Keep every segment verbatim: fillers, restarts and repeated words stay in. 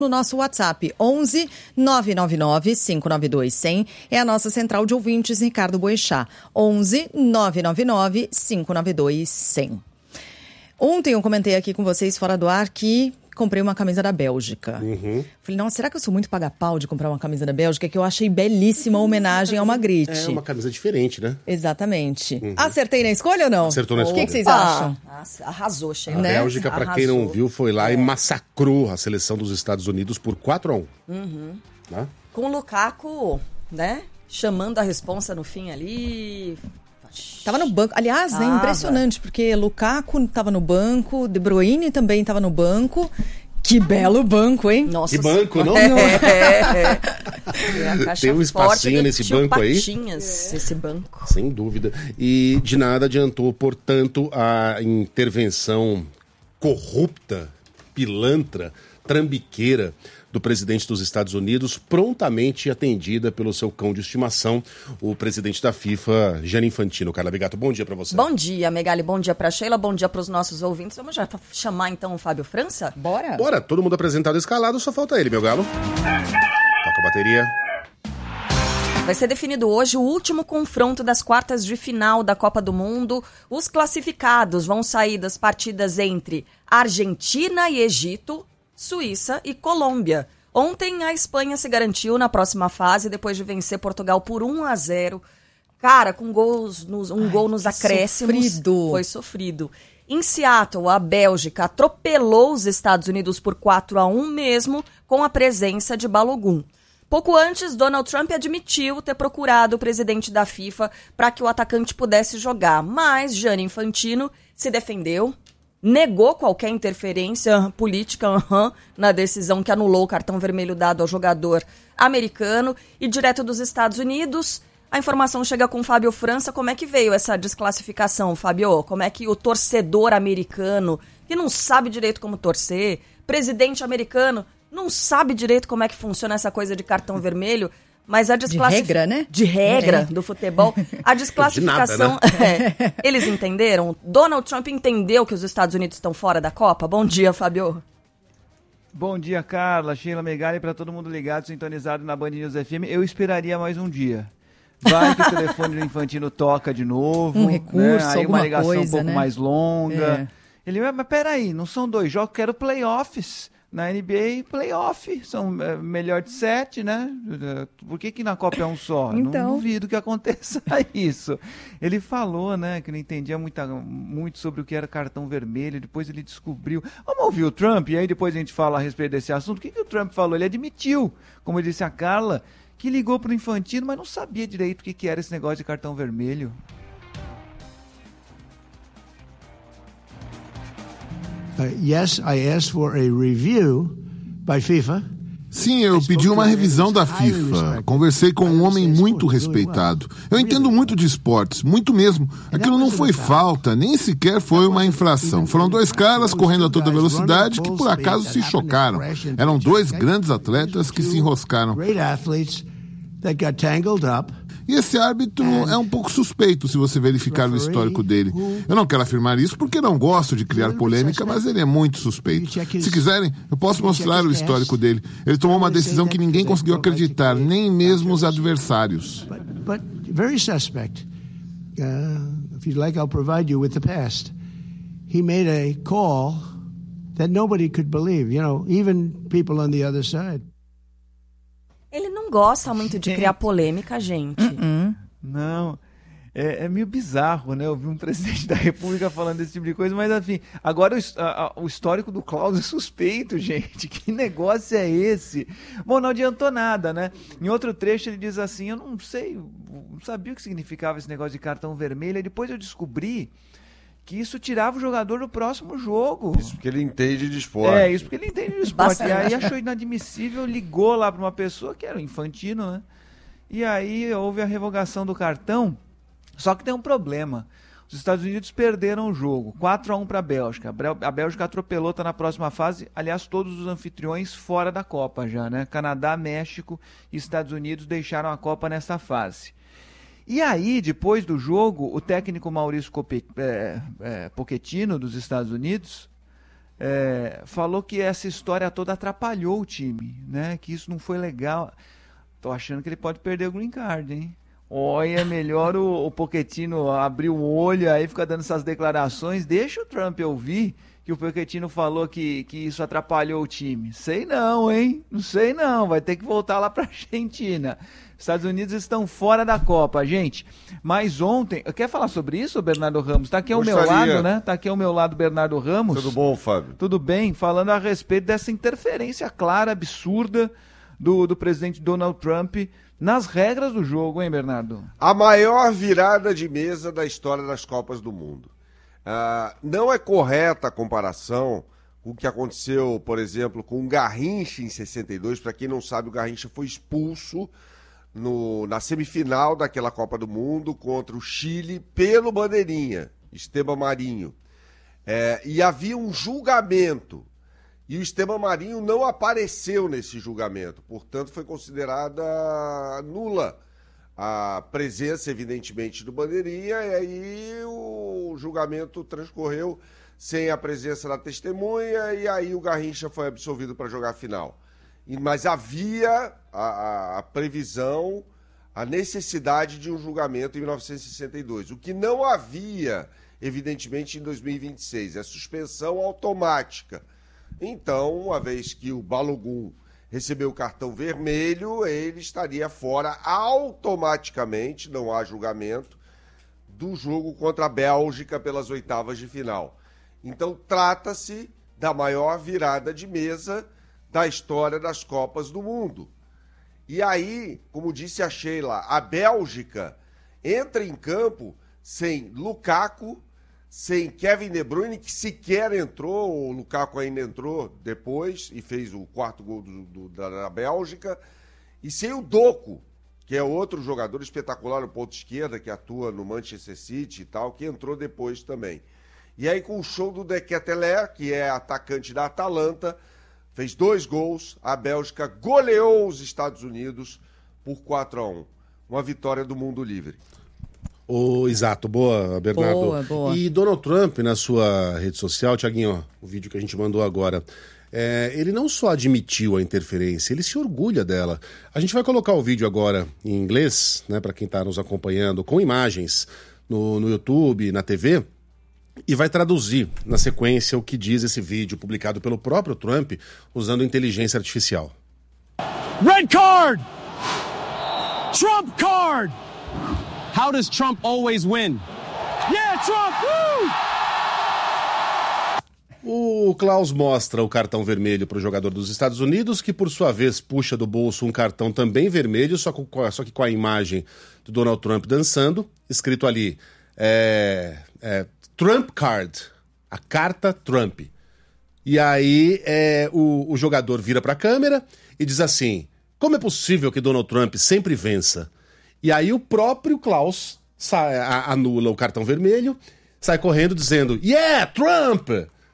No nosso WhatsApp, onze nove nove nove cinco nove dois cem, é a nossa central de ouvintes, Ricardo Boechat. onze nove nove nove cinco nove dois cem. Ontem eu comentei aqui com vocês, fora do ar, que comprei uma camisa da Bélgica. Uhum. Falei, não, será que eu sou muito paga-pau de comprar uma camisa da Bélgica? Que eu achei belíssima a homenagem ao Magritte. É uma camisa diferente, né? Exatamente. Uhum. Acertei na escolha ou não? Acertou na escolha. O que, que vocês acham? Nossa, arrasou, Sheila. A né? Bélgica, para quem não viu, foi lá é. e massacrou a seleção dos Estados Unidos por quatro a um. Uhum. Né? Com o Lukaku, né? Chamando a responsa no fim ali... Tava no banco. Aliás, é impressionante, porque Lukaku tava no banco, De Bruyne também tava no banco. Que belo banco, hein? Nossa, que banco, não? É, é, é. Tem um espacinho nesse banco aí? Patinhas, esse banco. Sem dúvida. E de nada adiantou, portanto, a intervenção corrupta, pilantra, trambiqueira do presidente dos Estados Unidos, prontamente atendida pelo seu cão de estimação, o presidente da FIFA, Gianni Infantino. Carla Bigato, bom dia para você. Bom dia, Megali, bom dia para Sheila, bom dia para os nossos ouvintes. Vamos já chamar então o Fábio França? Bora. Bora, todo mundo apresentado escalado, só falta ele, meu galo. Toca a bateria. Vai ser definido hoje o último confronto das quartas de final da Copa do Mundo. Os classificados vão sair das partidas entre Argentina e Egito, Suíça e Colômbia. Ontem a Espanha se garantiu na próxima fase depois de vencer Portugal por um a zero. Cara, com gols nos, um Ai, gol nos acréscimos. Sofrido. Foi sofrido. Em Seattle, a Bélgica atropelou os Estados Unidos por quatro a um mesmo, com a presença de Balogun. Pouco antes, Donald Trump admitiu ter procurado o presidente da FIFA para que o atacante pudesse jogar, mas Gianni Infantino se defendeu, negou qualquer interferência política uhum, na decisão que anulou o cartão vermelho dado ao jogador americano. E direto dos Estados Unidos, a informação chega com o Fábio França. Como é que veio essa desclassificação, Fábio? Como é que o torcedor americano, que não sabe direito como torcer, presidente americano, não sabe direito como é que funciona essa coisa de cartão vermelho, mas a desclassificação... De regra, né? De regra é. do futebol. A desclassificação... De nada, né? é, eles entenderam? Donald Trump entendeu que os Estados Unidos estão fora da Copa? Bom dia, Fábio. Bom dia, Carla, Sheila Megali, para todo mundo ligado, sintonizado na Band News F M. Eu esperaria mais um dia. Vai que o telefone do Infantino toca de novo. Um recurso, né? Aí alguma uma ligação coisa, um pouco né? mais longa. É. Ele, mas peraí, não são dois jogos, quero playoffs. Na N B A, playoff, são é, melhor de sete, né? Por que que na Copa é um só? Então... Não duvido que aconteça isso. Ele falou, né, que não entendia muita, muito sobre o que era cartão vermelho, depois ele descobriu. Vamos ouvir o Trump, e aí depois a gente fala a respeito desse assunto. O que que o Trump falou? Ele admitiu, como disse a Carla, que ligou pro Infantino, mas não sabia direito o que que era esse negócio de cartão vermelho. Uh, yes, I asked for a review by FIFA. Sim, eu pedi uma revisão da FIFA. Conversei com um homem muito respeitado. Eu entendo muito de esportes, muito mesmo. Aquilo não foi falta, nem sequer foi uma infração. Foram dois caras correndo a toda velocidade que por acaso se chocaram. Eram dois grandes atletas que se enroscaram. E esse árbitro é um pouco suspeito se você verificar o histórico dele. Eu não quero afirmar isso porque não gosto de criar polêmica, mas ele é muito suspeito. Se quiserem, eu posso mostrar o histórico dele. Ele tomou uma decisão que ninguém conseguiu acreditar, nem mesmo os adversários. But very suspect. Uh, if you'd like, I'll provide you with the past. He made a call that nobody could believe. You know, even people on the other side. Ele não gosta muito de criar polêmica, gente. Uh-uh. Não, é, é meio bizarro, né? Eu vi um presidente da República falando desse tipo de coisa, mas enfim, agora o, a, o histórico do Klaus é suspeito, gente. Que negócio é esse? Bom, não adiantou nada, né? Em outro trecho ele diz assim, eu não sei, não sabia o que significava esse negócio de cartão vermelho, e depois eu descobri que isso tirava o jogador do próximo jogo. Isso porque ele entende de esporte. É, isso porque ele entende de esporte. Bastante. E aí achou inadmissível, ligou lá para uma pessoa que era o Infantino, né? E aí houve a revogação do cartão. Só que tem um problema. Os Estados Unidos perderam o jogo, quatro a um para a Bélgica. A Bélgica atropelou, está na próxima fase. Aliás, todos os anfitriões fora da Copa já, né? Canadá, México e Estados Unidos deixaram a Copa nessa fase. E aí, depois do jogo, o técnico Maurício Copet, é, é, Pochettino, dos Estados Unidos, é, falou que essa história toda atrapalhou o time, né? Que isso não foi legal. Tô achando que ele pode perder o green card, hein? Olha, melhor o, o Pochettino abrir o olho aí, ficar dando essas declarações. Deixa o Trump ouvir que o Pochettino falou que, que isso atrapalhou o time. Sei não, hein? Não sei não. Vai ter que voltar lá pra Argentina. Estados Unidos estão fora da Copa, gente. Mas ontem... Quer falar sobre isso, Bernardo Ramos? Tá aqui ao Gostaria. meu lado, né? Tá aqui ao meu lado, Bernardo Ramos. Tudo bom, Fábio? Tudo bem. Falando a respeito dessa interferência clara, absurda do, do presidente Donald Trump nas regras do jogo, hein, Bernardo? A maior virada de mesa da história das Copas do Mundo. Uh, não é correta a comparação com o que aconteceu, por exemplo, com o Garrincha em sessenta e dois. Para quem não sabe, o Garrincha foi expulso no, na semifinal daquela Copa do Mundo contra o Chile pelo bandeirinha, Esteban Marinho. É, e havia um julgamento. E o Esteban Marinho não apareceu nesse julgamento, portanto foi considerada nula a presença, evidentemente, do bandeirinha, e aí o julgamento transcorreu sem a presença da testemunha, e aí o Garrincha foi absolvido para jogar a final. E, mas havia a, a, a previsão, a necessidade de um julgamento em mil novecentos e sessenta e dois. O que não havia, evidentemente, em dois mil e vinte e seis, é a suspensão automática. Então, uma vez que o Balogun recebeu o cartão vermelho, ele estaria fora automaticamente, não há julgamento, do jogo contra a Bélgica pelas oitavas de final. Então, trata-se da maior virada de mesa da história das Copas do Mundo. E aí, como disse a Sheila, a Bélgica entra em campo sem Lukaku, sem Kevin De Bruyne, que sequer entrou, o Lukaku ainda entrou depois e fez o quarto gol do, do, da, da Bélgica, e sem o Doku, que é outro jogador espetacular no ponto esquerda, que atua no Manchester City e tal, que entrou depois também. E aí com o show do De Ketelaere, que é atacante da Atalanta, fez dois gols, a Bélgica goleou os Estados Unidos por quatro a um. Uma vitória do mundo livre. Oh, exato, boa, Bernardo. Boa, boa. E Donald Trump, na sua rede social, Tiaguinho, o vídeo que a gente mandou agora, é, ele não só admitiu a interferência, ele se orgulha dela. A gente vai colocar o vídeo agora em inglês, né, para quem está nos acompanhando, com imagens no, no YouTube, na T V, e vai traduzir na sequência o que diz esse vídeo publicado pelo próprio Trump usando inteligência artificial. Red card! Trump card! How does Trump always win? Yeah, Trump! Woo! O Klaus mostra o cartão vermelho para o jogador dos Estados Unidos, que por sua vez puxa do bolso um cartão também vermelho, só, com, só que com a imagem do Donald Trump dançando, escrito ali, é, é, Trump Card, a carta Trump. E aí é, o, o jogador vira para a câmera e diz assim, como é possível que Donald Trump sempre vença? E aí o próprio Klaus sai, a, anula o cartão vermelho, sai correndo dizendo, yeah, Trump!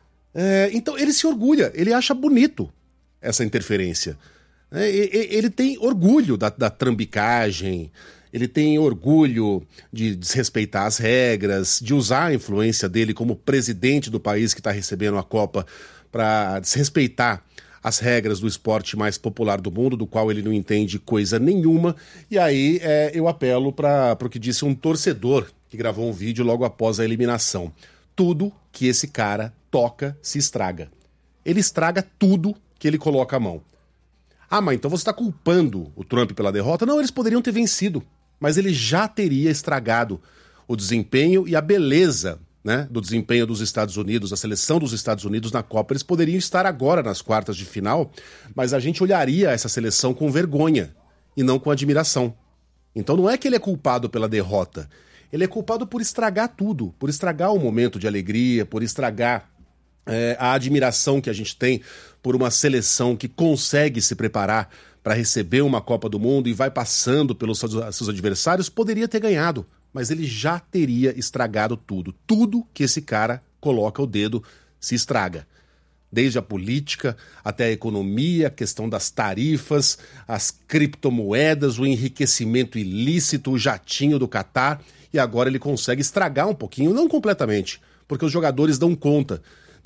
É, então ele se orgulha, ele acha bonito essa interferência. É, ele tem orgulho da, da trambicagem, ele tem orgulho de desrespeitar as regras, de usar a influência dele como presidente do país que está recebendo a Copa para desrespeitar as regras do esporte mais popular do mundo, do qual ele não entende coisa nenhuma. E aí é, eu apelo para o que disse um torcedor que gravou um vídeo logo após a eliminação. Tudo que esse cara toca se estraga. Ele estraga tudo que ele coloca a mão. Ah, mas então você está culpando o Trump pela derrota? Não, eles poderiam ter vencido, mas ele já teria estragado o desempenho e a beleza, né, do desempenho dos Estados Unidos, a seleção dos Estados Unidos na Copa. Eles poderiam estar agora nas quartas de final, mas a gente olharia essa seleção com vergonha e não com admiração. Então não é que ele é culpado pela derrota, ele é culpado por estragar tudo, por estragar o momento de alegria, por estragar é, a admiração que a gente tem por uma seleção que consegue se preparar para receber uma Copa do Mundo e vai passando pelos seus adversários. Poderia ter ganhado, mas ele já teria estragado tudo. Tudo que esse cara coloca o dedo se estraga. Desde a política até a economia, a questão das tarifas, as criptomoedas, o enriquecimento ilícito, o jatinho do Catar. E agora ele consegue estragar um pouquinho, não completamente, porque os jogadores dão conta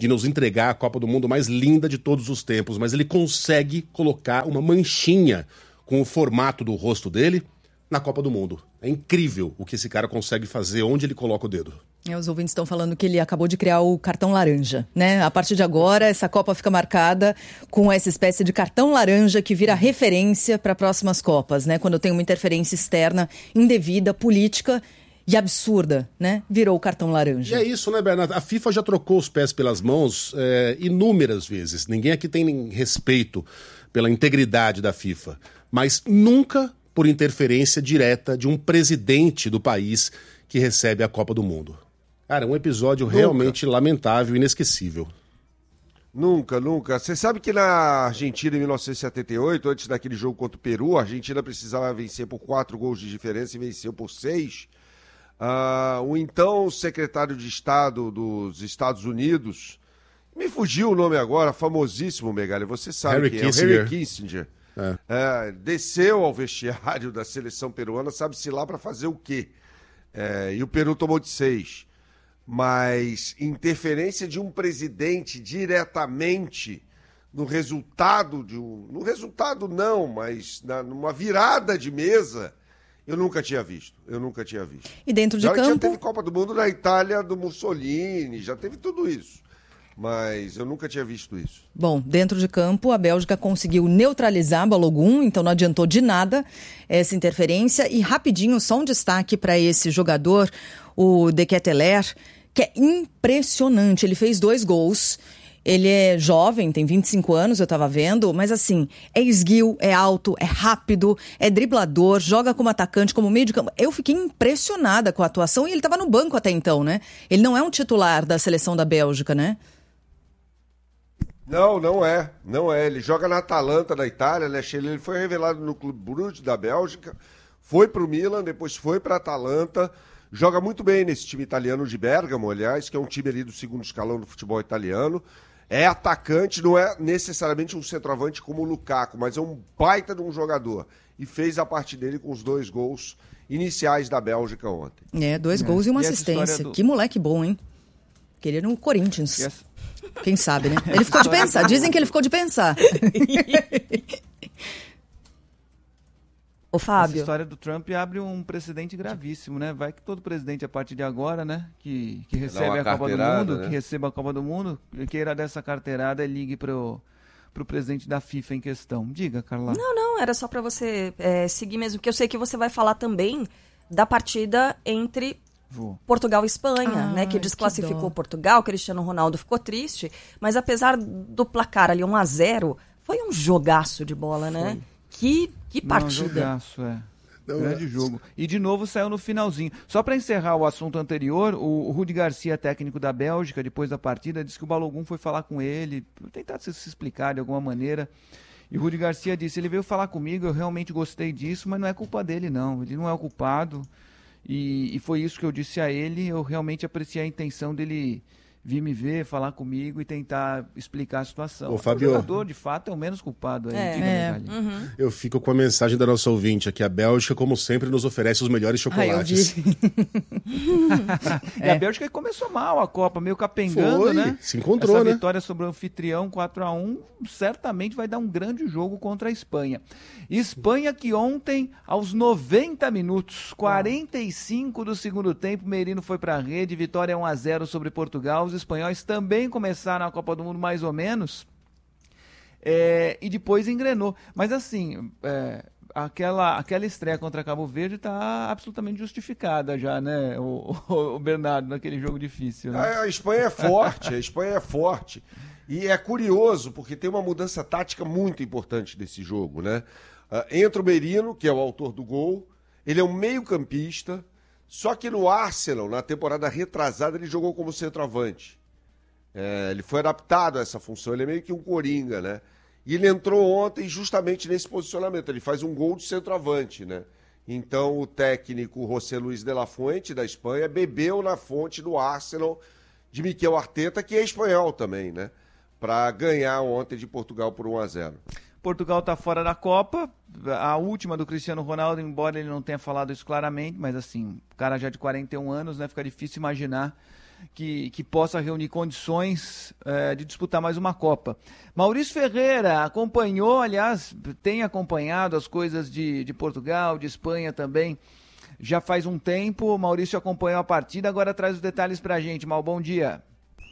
de nos entregar a Copa do Mundo mais linda de todos os tempos, mas ele consegue colocar uma manchinha com o formato do rosto dele na Copa do Mundo. É incrível o que esse cara consegue fazer, onde ele coloca o dedo. É, os ouvintes estão falando que ele acabou de criar o cartão laranja, né? A partir de agora, essa Copa fica marcada com essa espécie de cartão laranja que vira referência para próximas Copas, né? Quando tem uma interferência externa indevida, política e absurda, né? Virou o cartão laranja. E é isso, né, Bernardo? A FIFA já trocou os pés pelas mãos é, inúmeras vezes. Ninguém aqui tem respeito pela integridade da FIFA, mas nunca por interferência direta de um presidente do país que recebe a Copa do Mundo. Cara, é um episódio nunca. realmente lamentável e inesquecível. Nunca, nunca. Você sabe que na Argentina, em mil novecentos e setenta e oito, antes daquele jogo contra o Peru, a Argentina precisava vencer por quatro gols de diferença e venceu por seis. Uh, o então secretário de Estado dos Estados Unidos, me fugiu o nome agora, famosíssimo, Megali, você sabe Harry quem Kissinger. é, o Harry Kissinger. É. É, desceu ao vestiário da seleção peruana, sabe-se lá para fazer o quê? É, e o Peru tomou de seis. Mas interferência de um presidente diretamente no resultado de um. No resultado não, mas na, numa virada de mesa, eu nunca tinha visto. Eu nunca tinha visto. E dentro de já campo. Já teve Copa do Mundo na Itália do Mussolini, já teve tudo isso. Mas eu nunca tinha visto isso. Bom, dentro de campo, a Bélgica conseguiu neutralizar Balogun, então não adiantou de nada essa interferência. E rapidinho, só um destaque para esse jogador, o De Ketelaere, que é impressionante. Ele fez dois gols. Ele é jovem, tem vinte e cinco anos, eu estava vendo, mas assim, é esguio, é alto, é rápido, é driblador, joga como atacante, como meio de campo. Eu fiquei impressionada com a atuação e ele estava no banco até então, né? Ele não é um titular da seleção da Bélgica, né? Não, não é. Não é. Ele joga na Atalanta da Itália, né? Ele foi revelado no Clube Brugge da Bélgica, foi pro Milan, depois foi pra Atalanta. Joga muito bem nesse time italiano de Bergamo, aliás, que é um time ali do segundo escalão do futebol italiano. É atacante, não é necessariamente um centroavante como o Lukaku, mas é um baita de um jogador. E fez a parte dele com os dois gols iniciais da Bélgica ontem. É, dois é. gols e uma e assistência. Do... Que moleque bom, hein? Queria no Corinthians. Essa... Quem sabe, né? Ele ficou de pensar. Dizem que ele ficou de pensar. Ô, Fábio. Essa história do Trump abre um precedente gravíssimo, né? Vai que todo presidente, a partir de agora, né? Que, que recebe a Copa do Mundo, né? que receba a Copa do Mundo, queira dessa carteirada, ligue pro, pro presidente da FIFA em questão. Diga, Carla. Não, não, era só para você é, seguir mesmo, porque eu sei que você vai falar também da partida entre Vou. Portugal e Espanha, ah, né? Que desclassificou que Portugal, Cristiano Ronaldo ficou triste, mas apesar do placar ali um a zero, foi um jogaço de bola, né? Foi. Que, que partida. Não, jogaço, é. Não, Grande é. jogo. E de novo saiu no finalzinho. Só para encerrar o assunto anterior, o, o Rudi Garcia, técnico da Bélgica, depois da partida, disse que o Balogun foi falar com ele, tentar se, se explicar de alguma maneira. E o Rudi Garcia disse, ele veio falar comigo, eu realmente gostei disso, mas não é culpa dele não, ele não é o culpado. E, e foi isso que eu disse a ele, eu realmente apreciei a intenção dele vir me ver, falar comigo e tentar explicar a situação. Ô, Fabio, o jogador, de fato, é o menos culpado. Aí, é, diga, é. Uhum. Eu fico com a mensagem da nossa ouvinte aqui. A Bélgica, como sempre, nos oferece os melhores chocolates. Ah, e é. a Bélgica começou mal a Copa, meio capengando, Foi, né? Se encontrou, Essa né? vitória sobre o anfitrião quatro a um certamente vai dar um grande jogo contra a Espanha. Espanha que ontem, aos noventa minutos, quarenta e cinco do segundo tempo, Merino foi para a rede, vitória um a zero sobre Portugal. Os espanhóis também começaram a Copa do Mundo mais ou menos, é, e depois engrenou. Mas assim, é, aquela, aquela estreia contra Cabo Verde está absolutamente justificada já, né, o, o, o Bernardo, naquele jogo difícil. Né? A, a Espanha é forte, a Espanha é forte. E é curioso, porque tem uma mudança tática muito importante desse jogo, né? Uh, entra o Merino, que é o autor do gol, ele é um meio-campista. Só que no Arsenal, na temporada retrasada, ele jogou como centroavante. É, ele foi adaptado a essa função, ele é meio que um coringa, né? E ele entrou ontem justamente nesse posicionamento, ele faz um gol de centroavante, né? Então o técnico José Luis de la Fuente, da Espanha, bebeu na fonte do Arsenal de Mikel Arteta, que é espanhol também, né? Para ganhar ontem de Portugal por um a zero. Portugal está fora da Copa, a última do Cristiano Ronaldo, embora ele não tenha falado isso claramente, mas assim, o cara já de quarenta e um anos, né, fica difícil imaginar que, que possa reunir condições é, de disputar mais uma Copa. Maurício Ferreira acompanhou, aliás, tem acompanhado as coisas de, de Portugal, de Espanha também, já faz um tempo. Maurício acompanhou a partida, agora traz os detalhes pra gente. Mal, bom dia.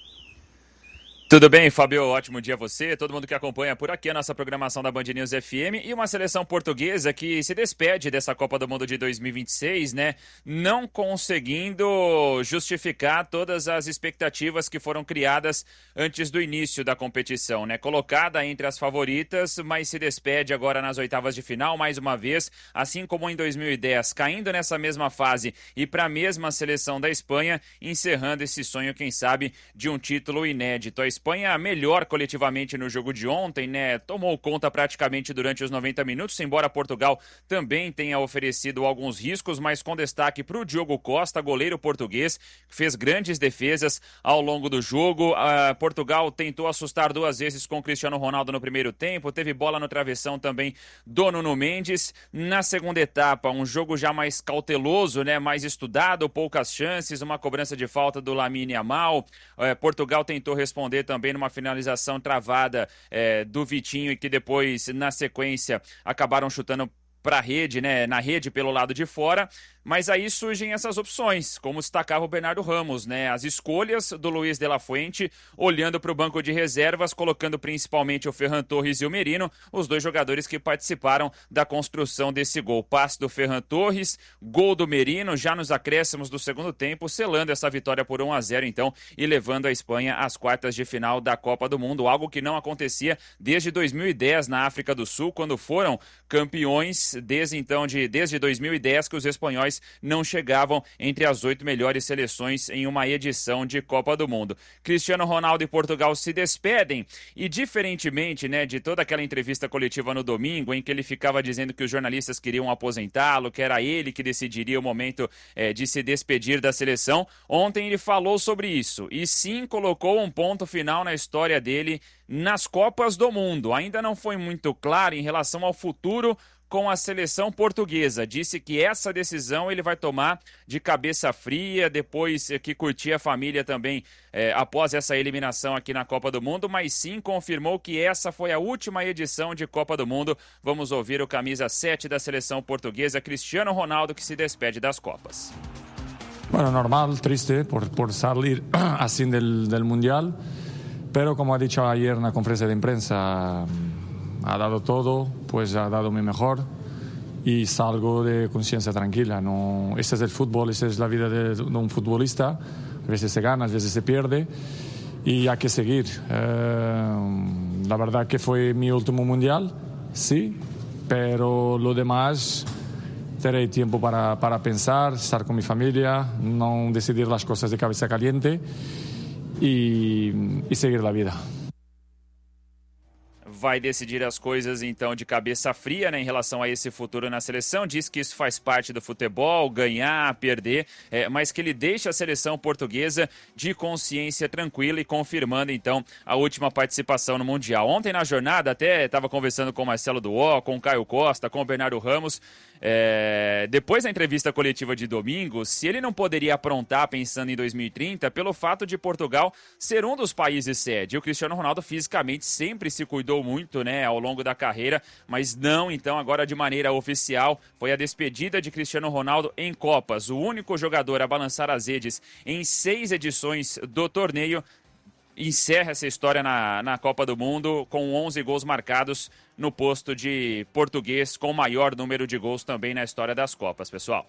Tudo bem, Fabio? Ótimo dia a você, todo mundo que acompanha por aqui a nossa programação da Band News F M e uma seleção portuguesa que se despede dessa Copa do Mundo de dois mil e vinte e seis, né? Não conseguindo justificar todas as expectativas que foram criadas antes do início da competição, né? Colocada entre as favoritas, mas se despede agora nas oitavas de final, mais uma vez, assim como em dois mil e dez, caindo nessa mesma fase e para a mesma seleção da Espanha, encerrando esse sonho, quem sabe, de um título inédito. A Espanha melhor coletivamente no jogo de ontem, né? Tomou conta praticamente durante os noventa minutos, embora Portugal também tenha oferecido alguns riscos, mas com destaque para o Diogo Costa, goleiro português, que fez grandes defesas ao longo do jogo. Uh, Portugal tentou assustar duas vezes com o Cristiano Ronaldo no primeiro tempo, teve bola no travessão também do Nuno Mendes. Na segunda etapa, um jogo já mais cauteloso, né? Mais estudado, poucas chances, uma cobrança de falta do Lamine Yamal. Uh, Portugal tentou responder também numa finalização travada é, do Vitinho e que depois, na sequência, acabaram chutando para a rede, né, na rede pelo lado de fora, mas aí surgem essas opções, como destacava o Bernardo Ramos, né, as escolhas do Luiz de la Fuente, olhando para o banco de reservas, colocando principalmente o Ferran Torres e o Merino, os dois jogadores que participaram da construção desse gol. Passe do Ferran Torres, gol do Merino, já nos acréscimos do segundo tempo, selando essa vitória por um a zero, então, e levando a Espanha às quartas de final da Copa do Mundo, algo que não acontecia desde dois mil e dez na África do Sul, quando foram campeões. Desde então, de, desde dois mil e dez, que os espanhóis não chegavam entre as oito melhores seleções em uma edição de Copa do Mundo. Cristiano Ronaldo e Portugal se despedem e, diferentemente, né, de toda aquela entrevista coletiva no domingo, em que ele ficava dizendo que os jornalistas queriam aposentá-lo, que era ele que decidiria o momento é, de se despedir da seleção, ontem ele falou sobre isso e sim colocou um ponto final na história dele nas Copas do Mundo. Ainda não foi muito claro em relação ao futuro com a seleção portuguesa. Disse que essa decisão ele vai tomar de cabeça fria, depois que curtir a família também é, após essa eliminação aqui na Copa do Mundo, mas sim confirmou que essa foi a última edição de Copa do Mundo. Vamos ouvir o camisa sete da seleção portuguesa, Cristiano Ronaldo, que se despede das Copas. Bueno, normal, triste por, por salir así del, del Mundial, pero como ha dicho ayer en la conferencia de prensa, ha dado todo, pues ha dado mi mejor y salgo de conciencia tranquila. No, este es el fútbol, esta es la vida de, de un futbolista. A veces se gana, a veces se pierde y hay que seguir. Eh, la verdad que fue mi último mundial, sí, pero lo demás tendré tiempo para, para pensar, estar con mi familia, no decidir las cosas de cabeza caliente y, y seguir la vida. Vai decidir as coisas, então, de cabeça fria, né, em relação a esse futuro na seleção. Diz que isso faz parte do futebol, ganhar, perder, é, mas que ele deixa a seleção portuguesa de consciência tranquila e confirmando, então, a última participação no Mundial. Ontem na jornada, até estava conversando com o Marcelo Duó, com o Caio Costa, com o Bernardo Ramos. É, depois da entrevista coletiva de domingo, se ele não poderia aprontar pensando em dois mil e trinta, pelo fato de Portugal ser um dos países sede. O Cristiano Ronaldo fisicamente sempre se cuidou muito, né, ao longo da carreira, mas não, então, agora de maneira oficial, foi a despedida de Cristiano Ronaldo em Copas. O único jogador a balançar as redes em seis edições do torneio. Encerra essa história na, na Copa do Mundo com onze gols marcados no posto de português com o maior número de gols também na história das Copas, pessoal.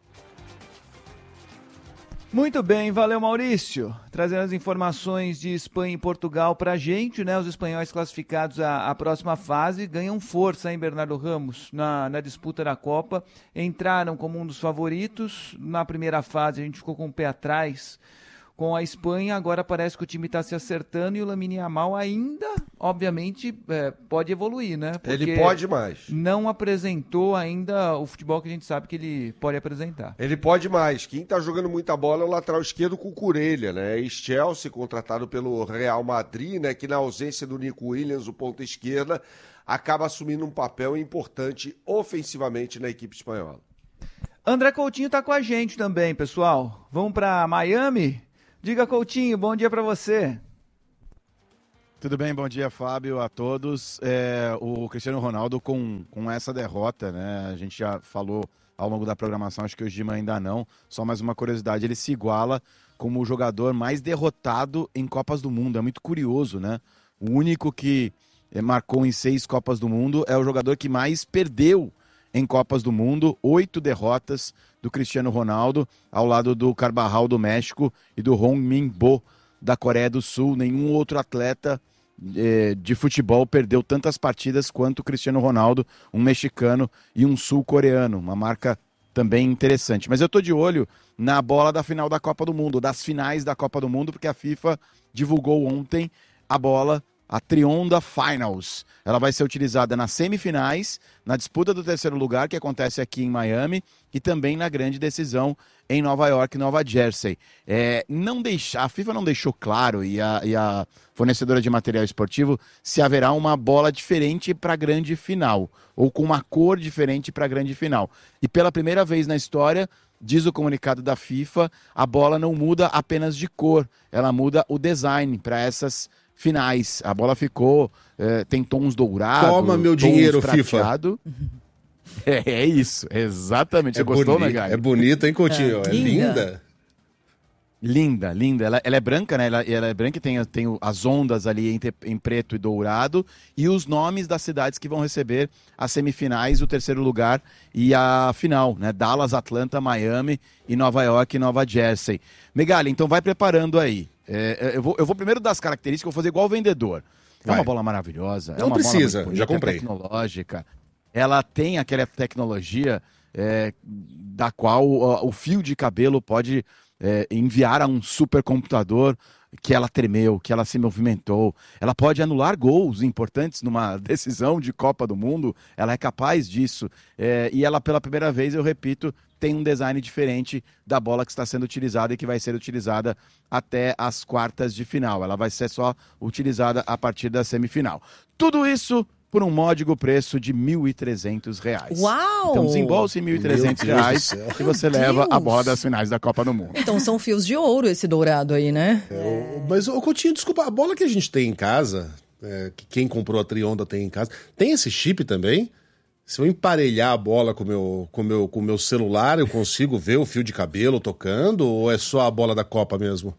Muito bem, valeu Maurício, trazendo as informações de Espanha e Portugal pra gente, né? Os espanhóis classificados à, à próxima fase ganham força, hein, Bernardo Ramos, na, na disputa da Copa, entraram como um dos favoritos, na primeira fase a gente ficou com o pé atrás com a Espanha, agora parece que o time está se acertando e o Lamine Yamal ainda, obviamente, é, pode evoluir, né? Porque ele pode mais. Não apresentou ainda o futebol que a gente sabe que ele pode apresentar. Ele pode mais. Quem está jogando muita bola é o lateral esquerdo Cucurella, né? Ex-Chelsea, contratado pelo Real Madrid, né? Que na ausência do Nico Williams, o ponta esquerda, acaba assumindo um papel importante ofensivamente na equipe espanhola. André Coutinho está com a gente também, pessoal. Vamos para Miami? Diga, Coutinho, bom dia para você. Tudo bem, bom dia, Fábio, a todos. É, o Cristiano Ronaldo com, com essa derrota, né? A gente já falou ao longo da programação, acho que hoje de manhã ainda não. Só mais uma curiosidade, ele se iguala como o jogador mais derrotado em Copas do Mundo. É muito curioso, né? O único que marcou em seis Copas do Mundo é o jogador que mais perdeu em Copas do Mundo. Oito derrotas do Cristiano Ronaldo, ao lado do Carvajal do México e do Hong Min-bo da Coreia do Sul. Nenhum outro atleta eh, de futebol perdeu tantas partidas quanto o Cristiano Ronaldo, um mexicano e um sul-coreano. Uma marca também interessante. Mas eu estou de olho na bola da final da Copa do Mundo, das finais da Copa do Mundo, porque a FIFA divulgou ontem a bola, a Trionda Finals. Ela vai ser utilizada nas semifinais, na disputa do terceiro lugar, que acontece aqui em Miami, e também na grande decisão em Nova York, Nova Jersey. É, não deixa, a FIFA não deixou claro, e a, e a fornecedora de material esportivo, se haverá uma bola diferente para a grande final, ou com uma cor diferente para a grande final. E pela primeira vez na história, diz o comunicado da FIFA, a bola não muda apenas de cor, ela muda o design para essas finais. A bola ficou, é, tem tons dourados. Toma meu dinheiro, prateado. FIFA. É, é isso, exatamente. Você é gostou, boni- Megali? É bonita, hein, Coutinho? É, é linda. linda. Linda, linda. Ela, ela é branca, né? Ela, ela é branca e tem, tem as ondas ali entre, em preto e dourado e os nomes das cidades que vão receber as semifinais, o terceiro lugar e a final, né? Dallas, Atlanta, Miami e Nova York e Nova Jersey. Megali, então vai preparando aí. É, eu, vou, eu vou primeiro dar as características, eu vou fazer igual o vendedor. É vai. uma bola maravilhosa. Não é uma precisa, bola muito bonita, já comprei. É tecnológica. Ela tem aquela tecnologia é, da qual o, o fio de cabelo pode é, enviar a um supercomputador que ela tremeu, que ela se movimentou. Ela pode anular gols importantes numa decisão de Copa do Mundo. Ela é capaz disso. É, e ela, pela primeira vez, eu repito, tem um design diferente da bola que está sendo utilizada e que vai ser utilizada até as quartas de final. Ela vai ser só utilizada a partir da semifinal. Tudo isso por um módico preço de mil e trezentos reais. Uau! Então desembolse mil e trezentos reais e você Meu leva Deus. a bola das finais da Copa do Mundo. Então são fios de ouro esse dourado aí, né? É, o- mas, ô Coutinho, desculpa, a bola que a gente tem em casa, é, que quem comprou a Trionda tem em casa, tem esse chip também? Se eu emparelhar a bola com meu, com meu, com meu celular, eu consigo ver o fio de cabelo tocando ou é só a bola da Copa mesmo?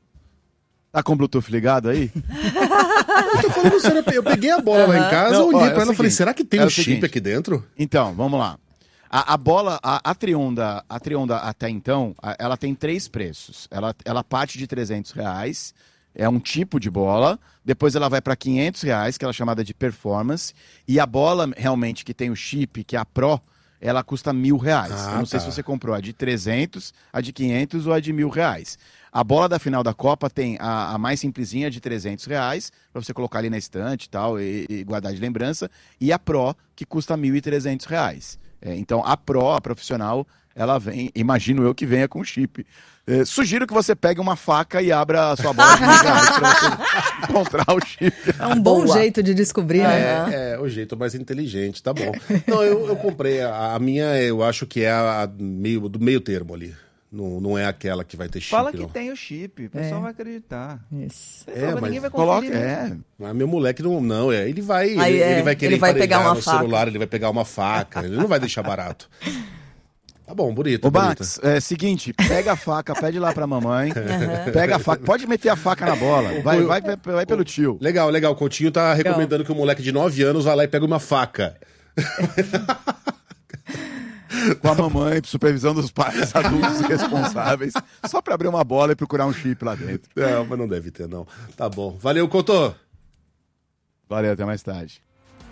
Tá com o Bluetooth ligado aí? Eu tô falando sério, eu peguei a bola lá em casa, Não, olhei ó, é pra o ela e falei, seguinte, será que tem é um o chip seguinte. aqui dentro? Então, vamos lá. A, a bola, a, a Trionda, a Trionda até então, a- ela tem três preços. Ela, ela parte de trezentos reais, é um tipo de bola. Depois ela vai para quinhentos reais, que ela é chamada de performance. E a bola realmente que tem o chip, que é a Pro, ela custa mil reais. Ah, Eu não sei tá. se você comprou a de trezentos, a de quinhentos ou a de mil reais. A bola da final da Copa tem a, a mais simplesinha de trezentos reais, para você colocar ali na estante e tal, e, e guardar de lembrança. E a Pro, que custa mil e trezentos reais. É, então, a Pro, a profissional, ela vem, imagino eu que venha com chip. É, sugiro que você pegue uma faca e abra a sua bola de mil reais para você encontrar o chip. É um bom Boa. jeito de descobrir, né? É, é o jeito mais inteligente, tá bom. Não, eu, eu comprei, a, a minha eu acho que é a, a meio, do meio termo ali. Não, não é aquela que vai ter chip, Fala que não. tem o chip, o pessoal vai acreditar. Isso. Tem É, problema, mas ninguém vai Coloca, conferir. né? é. Ah, meu moleque não, não é. Ele vai, Aí, ele, é, ele vai querer ele vai emparelhar pegar uma no faca. celular, ele vai pegar uma faca, ele não vai deixar barato. Tá bom, bonito, Ô, bonito. Max, é seguinte, pega a faca, pede lá pra mamãe, pega a faca, pode meter a faca na bola, vai, vai, vai, vai pelo tio. Legal, legal. O Coutinho tá recomendando que o moleque de nove anos vá lá e pegue uma faca. Com a mamãe, supervisão dos pais adultos responsáveis, só pra abrir uma bola e procurar um chip lá dentro. Não, mas não deve ter, não. Tá bom. Valeu, Couto. Valeu, até mais tarde.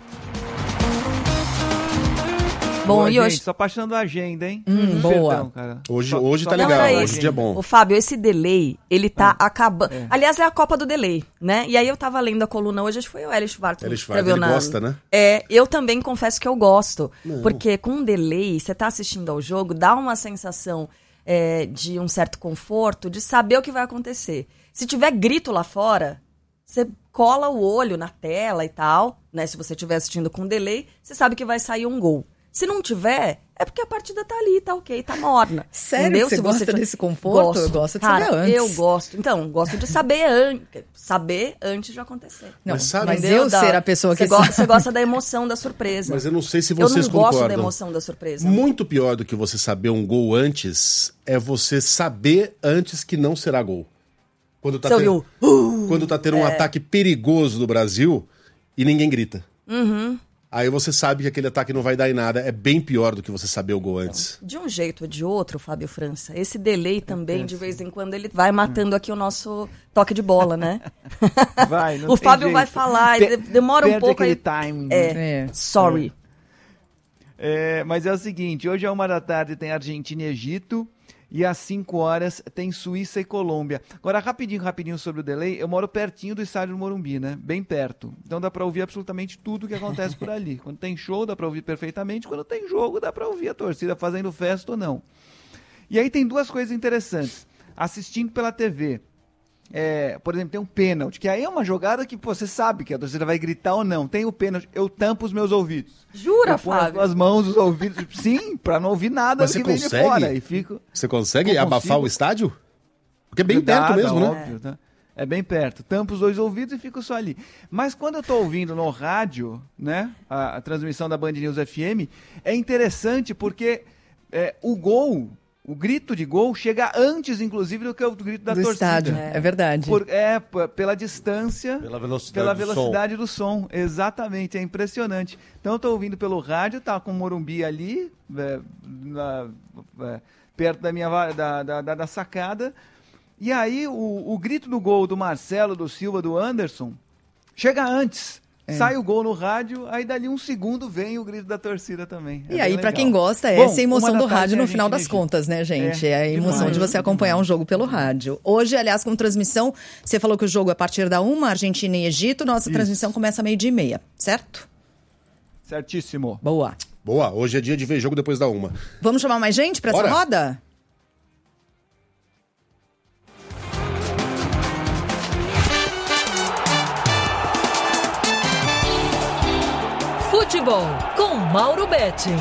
Bom, Boa, e gente, hoje? Só passando a agenda, hein? Hum, boa. Perdão, cara. Hoje, Só- hoje só- tá Não, legal, era hoje isso. dia é bom. Ô, Fábio, esse delay, ele tá acabando. Aliás, é a Copa do delay, né? E aí eu tava lendo a coluna hoje, acho que foi o Elish Schwartz. que Elish Schwartz, escreveu ele na- gosta, né? É, eu também confesso que eu gosto. Porque com um delay, você tá assistindo ao jogo, dá uma sensação é, de um certo conforto, de saber o que vai acontecer. Se tiver grito lá fora, você cola o olho na tela e tal, né? Se você estiver assistindo com delay, você sabe que vai sair um gol. Se não tiver, é porque a partida tá ali, tá ok, tá morna. Sério? Entendeu? Você Se gosta você... desse conforto? Gosto. Eu gosto de Cara, saber antes. eu gosto. Então, gosto de saber antes. Saber antes de acontecer. Não, Mas sabe- mas Entendeu? eu Da- ser a pessoa que Você, go- sabe. você gosta da emoção da surpresa. Mas eu não sei se Eu vocês não gosto da concordam. emoção da surpresa. Muito pior do que você saber um gol antes é você saber antes que não será gol. Quando tá, Você tendo, ouviu? Uh, quando tá tendo um ataque perigoso do Brasil e ninguém grita. Uhum. Aí você sabe que aquele ataque não vai dar em nada. É bem pior do que você saber o gol antes. De um jeito ou de outro, Fábio França, esse delay também, de vez em quando, ele vai matando aqui o nosso toque de bola, né? Vai, não o tem Fábio jeito. vai falar, Per- de- demora um perde pouco aquele aí. timing, É, né? É. sorry. É, mas é o seguinte, hoje é uma da tarde tem Argentina e Egito e às cinco horas tem Suíça e Colômbia. Agora, rapidinho, rapidinho sobre o delay, eu moro pertinho do estádio do Morumbi, né? Bem perto. Então dá pra ouvir absolutamente tudo que acontece por ali. Quando tem show, dá pra ouvir perfeitamente. Quando tem jogo, dá pra ouvir a torcida fazendo festa ou não. E aí tem duas coisas interessantes. Assistindo pela T V. É, por exemplo, tem um pênalti, que aí é uma jogada que pô, você sabe que a torcida vai gritar ou não. Tem o pênalti, eu tampo os meus ouvidos. Jura, eu ponho as Fábio? duas mãos, os ouvidos. Sim, pra não ouvir nada Mas do que você vem de consegue? fora. E fico... Você consegue Não abafar consigo. o estádio? Porque é bem Dá, perto dá, mesmo, né? óbvio, tá? É bem perto. Tampo os dois ouvidos e fico só ali. Mas quando eu tô ouvindo no rádio, né, a, a transmissão da Band News F M, é interessante porque é, o gol, o grito de gol chega antes, inclusive, do que o grito da Do torcida. estádio, é, verdade. Por- é, p- pela distância, Pela velocidade pela do velocidade do som. Exatamente, é impressionante. Então eu tô ouvindo pelo rádio, tá com o Morumbi ali, é, na- é, perto da minha va- da, da, da- da sacada. E aí o, o grito do gol do Marcelo, do Silva, do Anderson, chega antes. É. Sai o gol no rádio, aí dali um segundo vem o grito da torcida também. É E bem aí, pra legal. quem gosta, é Bom, essa emoção uma do da tarde rádio tem no final das Argentina e Egito. contas, né, gente? É, É, a emoção demais, de você acompanhar um jogo pelo rádio. Hoje, aliás, com transmissão, você falou que o jogo é a partir da uma, Argentina e Egito. Nossa Isso. transmissão começa meio dia e meia, certo? Certíssimo. Boa. Boa, hoje é dia de ver jogo depois da uma. Vamos chamar mais gente pra essa Bora. roda? Futebol com Mauro Betting.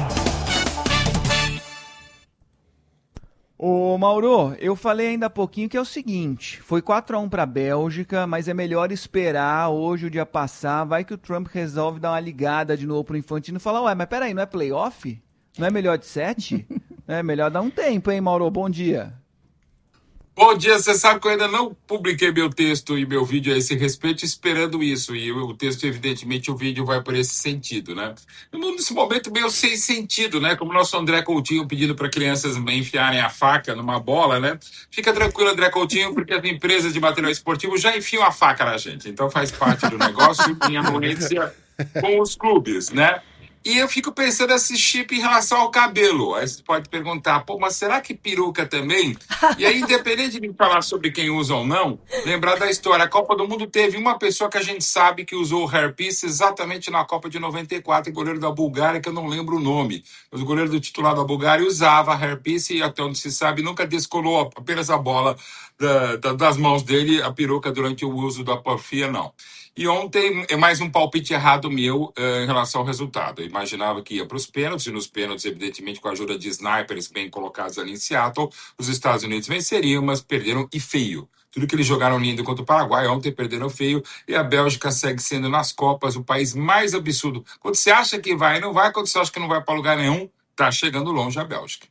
Ô Mauro, eu falei ainda há pouquinho que é o seguinte, foi quatro a um para a Bélgica, mas é melhor esperar hoje o dia passar, vai que o Trump resolve dar uma ligada de novo pro Infantino e falar, ué, mas peraí, não é playoff? Não é melhor de sete? É melhor dar um tempo, hein, Mauro? Bom dia. Bom dia, você sabe que eu ainda não publiquei meu texto e meu vídeo a esse respeito, esperando isso. E o texto, evidentemente, o vídeo vai por esse sentido, né? Nesse momento meio sem sentido, né? Como o nosso André Coutinho pedindo para crianças enfiarem a faca numa bola, né? Fica tranquilo, André Coutinho, porque as empresas de material esportivo já enfiam a faca na gente. Então faz parte do negócio em anuência com os clubes, né? E eu fico pensando esse chip em relação ao cabelo. Aí você pode perguntar, pô, mas será que peruca também? E aí, independente de falar sobre quem usa ou não, lembrar da história. A Copa do Mundo teve uma pessoa que a gente sabe que usou o hairpiece exatamente na Copa de noventa e quatro, o goleiro da Bulgária, que eu não lembro o nome. Mas o goleiro do titular da Bulgária usava hairpiece e, até onde se sabe, nunca descolou apenas a bola da, da, das mãos dele, a peruca, durante o uso da porfia, não. E ontem é mais um palpite errado meu uh, em relação ao resultado. Eu imaginava que ia para os pênaltis, e nos pênaltis, evidentemente, com a ajuda de snipers bem colocados ali em Seattle, os Estados Unidos venceriam, mas perderam e feio. Tudo que eles jogaram lindo contra o Paraguai, ontem perderam feio, e a Bélgica segue sendo nas Copas o país mais absurdo. Quando você acha que vai, não vai. Quando você acha que não vai para lugar nenhum, tá chegando longe a Bélgica.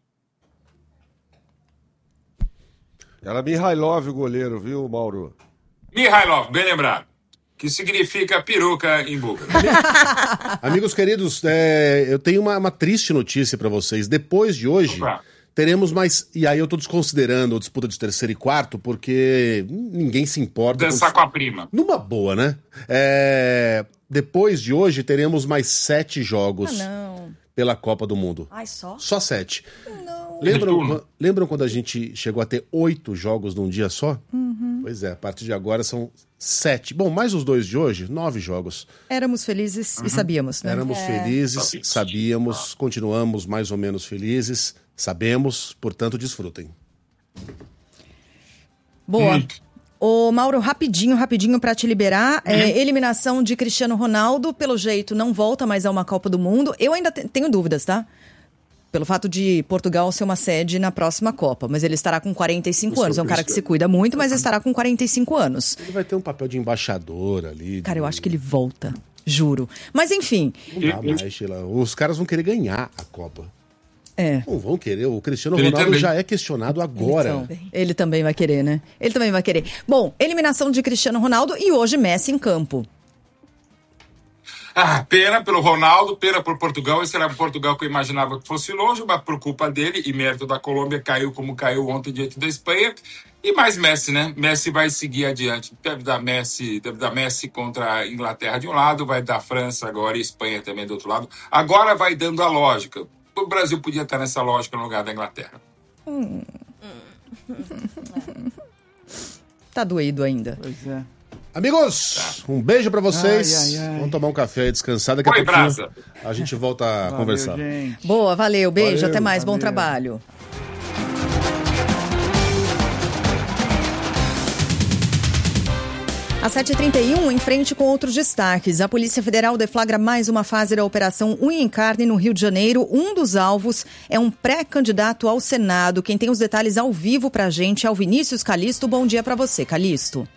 Era Mihailov o goleiro, viu, Mauro? Mihailov, bem lembrado. Que significa peruca em búlgaro. Amigos queridos, é, eu tenho uma, uma triste notícia pra vocês. Depois de hoje, Opa. teremos mais... E aí eu tô desconsiderando a disputa de terceiro e quarto, porque ninguém se importa... Dançar com a prima. Numa boa, né? É, depois de hoje, teremos mais sete jogos Ah, não. pela Copa do Mundo. Ai, só? Só sete. Não. Lembram, lembram quando a gente chegou a ter oito jogos num dia só? Uhum. Pois é, a partir de agora são sete. Bom, mais os dois de hoje, nove jogos. Éramos felizes Uhum. e sabíamos, né? Éramos É. felizes, sabíamos, continuamos mais ou menos felizes, sabemos, portanto, desfrutem. Boa. Ô, Mauro, rapidinho, rapidinho para te liberar. Uhum. É, eliminação de Cristiano Ronaldo, pelo jeito, não volta mais a uma Copa do Mundo. Eu ainda te- tenho dúvidas, tá? Pelo fato de Portugal ser uma sede na próxima Copa. Mas ele estará com quarenta e cinco O anos. É um seu cara que Cristiano. se cuida muito, mas estará com quarenta e cinco anos. Ele vai ter um papel de embaixador ali. Cara, eu acho que ele volta. Juro. Mas enfim. Não dá mais, Sheila. Os caras vão querer ganhar a Copa. É. Não vão querer. O Cristiano Ele Ronaldo também. já é questionado agora. Ele também. Ele também vai querer, né? Ele também vai querer. Bom, eliminação de Cristiano Ronaldo e hoje Messi em campo. Ah, pena pelo Ronaldo, pena por Portugal. Esse era Portugal que eu imaginava que fosse longe, mas por culpa dele e mérito da Colômbia caiu como caiu ontem diante da Espanha. E mais Messi, né? Messi vai seguir adiante. Deve dar Messi, deve dar Messi contra a Inglaterra de um lado, vai dar França agora e Espanha também do outro lado. Agora vai dando a lógica. O Brasil podia estar nessa lógica no lugar da Inglaterra. Hum. Tá doído ainda. Pois é. Amigos, um beijo pra vocês. Ai, ai, ai. Vamos tomar um café e descansar. Daqui a Oi, pouquinho Brasa. a gente volta a Valeu, conversar. gente. Boa, valeu. Beijo, Valeu, até mais. Bom valeu. trabalho. Às sete e trinta e um, em frente com outros destaques, a Polícia Federal deflagra mais uma fase da Operação Unha em Carne no Rio de Janeiro. Um dos alvos é um pré-candidato ao Senado. Quem tem os detalhes ao vivo pra gente é o Vinícius Calisto. Bom dia pra você, Calisto.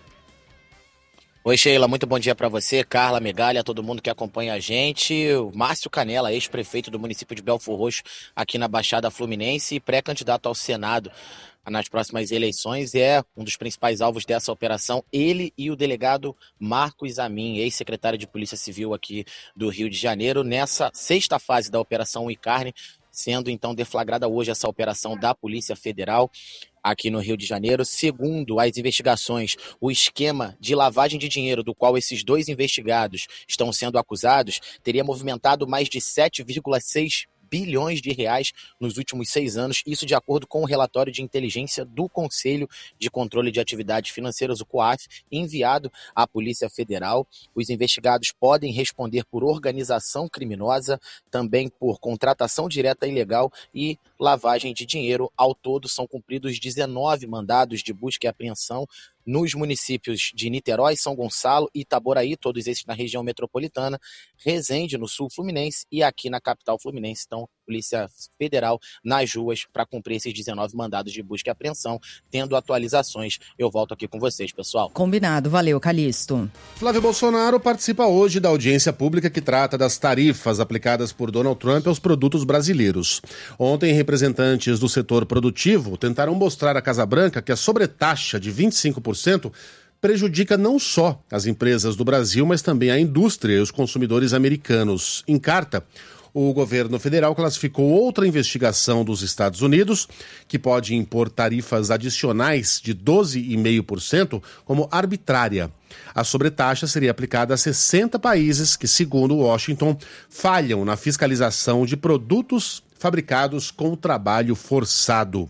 Oi, Sheila, muito bom dia para você, Carla, Megalha, todo mundo que acompanha a gente. O Márcio Canela, ex-prefeito do município de Belfor Roxo, aqui na Baixada Fluminense, e pré-candidato ao Senado nas próximas eleições, é um dos principais alvos dessa operação, ele e o delegado Marcos Amin, ex-secretário de Polícia Civil aqui do Rio de Janeiro, nessa sexta fase da Operação Unha e Carne, sendo então deflagrada hoje essa operação da Polícia Federal aqui no Rio de Janeiro. Segundo as investigações, o esquema de lavagem de dinheiro do qual esses dois investigados estão sendo acusados teria movimentado mais de sete vírgula seis bilhões de reais nos últimos seis anos, isso de acordo com o relatório de inteligência do Conselho de Controle de Atividades Financeiras, o COAF, enviado à Polícia Federal. Os investigados podem responder por organização criminosa, também por contratação direta ilegal e lavagem de dinheiro. Ao todo, são cumpridos dezenove mandados de busca e apreensão nos municípios de Niterói, São Gonçalo e Itaboraí, todos esses na região metropolitana, Resende, no sul fluminense, e aqui na capital fluminense. Então, Polícia Federal nas ruas para cumprir esses dezenove mandados de busca e apreensão, tendo atualizações. Eu volto aqui com vocês, pessoal. Combinado. Valeu, Calisto. Flávio Bolsonaro participa hoje da audiência pública que trata das tarifas aplicadas por Donald Trump aos produtos brasileiros. Ontem, representantes do setor produtivo tentaram mostrar à Casa Branca que a sobretaxa de vinte e cinco por cento prejudica não só as empresas do Brasil, mas também a indústria e os consumidores americanos. Em carta, o governo federal classificou outra investigação dos Estados Unidos, que pode impor tarifas adicionais de doze vírgula cinco por cento, como arbitrária. A sobretaxa seria aplicada a sessenta países que, segundo Washington, falham na fiscalização de produtos fabricados com trabalho forçado.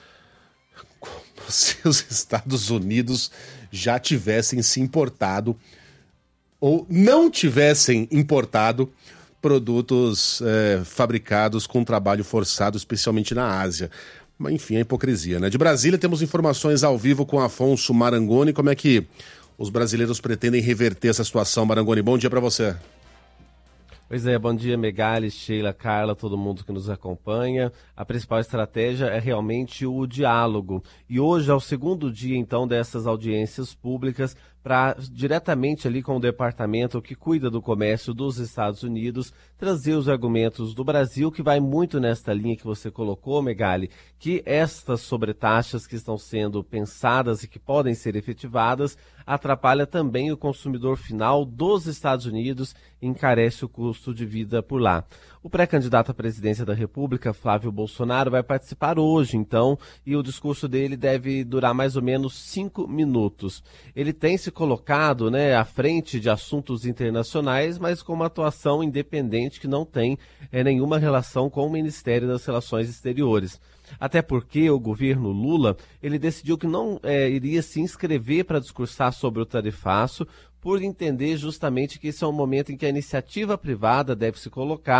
Como se os Estados Unidos já tivessem se importado ou não tivessem importado produtos é, fabricados com trabalho forçado, especialmente na Ásia. Mas, enfim, a hipocrisia, né? De Brasília, temos informações ao vivo com Afonso Marangoni. Como é que os brasileiros pretendem reverter essa situação? Marangoni, bom dia para você. Pois é, bom dia, Megali, Sheila, Carla, todo mundo que nos acompanha. A principal estratégia é realmente o diálogo. E hoje é o segundo dia, então, dessas audiências públicas para, diretamente ali com o departamento que cuida do comércio dos Estados Unidos, trazer os argumentos do Brasil, que vai muito nesta linha que você colocou, Megali, que estas sobretaxas que estão sendo pensadas e que podem ser efetivadas atrapalha também o consumidor final dos Estados Unidos e encarece o custo de vida por lá. O pré-candidato à presidência da República, Flávio Bolsonaro, vai participar hoje, então, e o discurso dele deve durar mais ou menos cinco minutos. Ele tem se colocado, né, à frente de assuntos internacionais, mas com uma atuação independente que não tem é, nenhuma relação com o Ministério das Relações Exteriores. Até porque o governo Lula, ele decidiu que não é, iria se inscrever para discursar sobre o tarifaço, por entender justamente que esse é um momento em que a iniciativa privada deve se colocar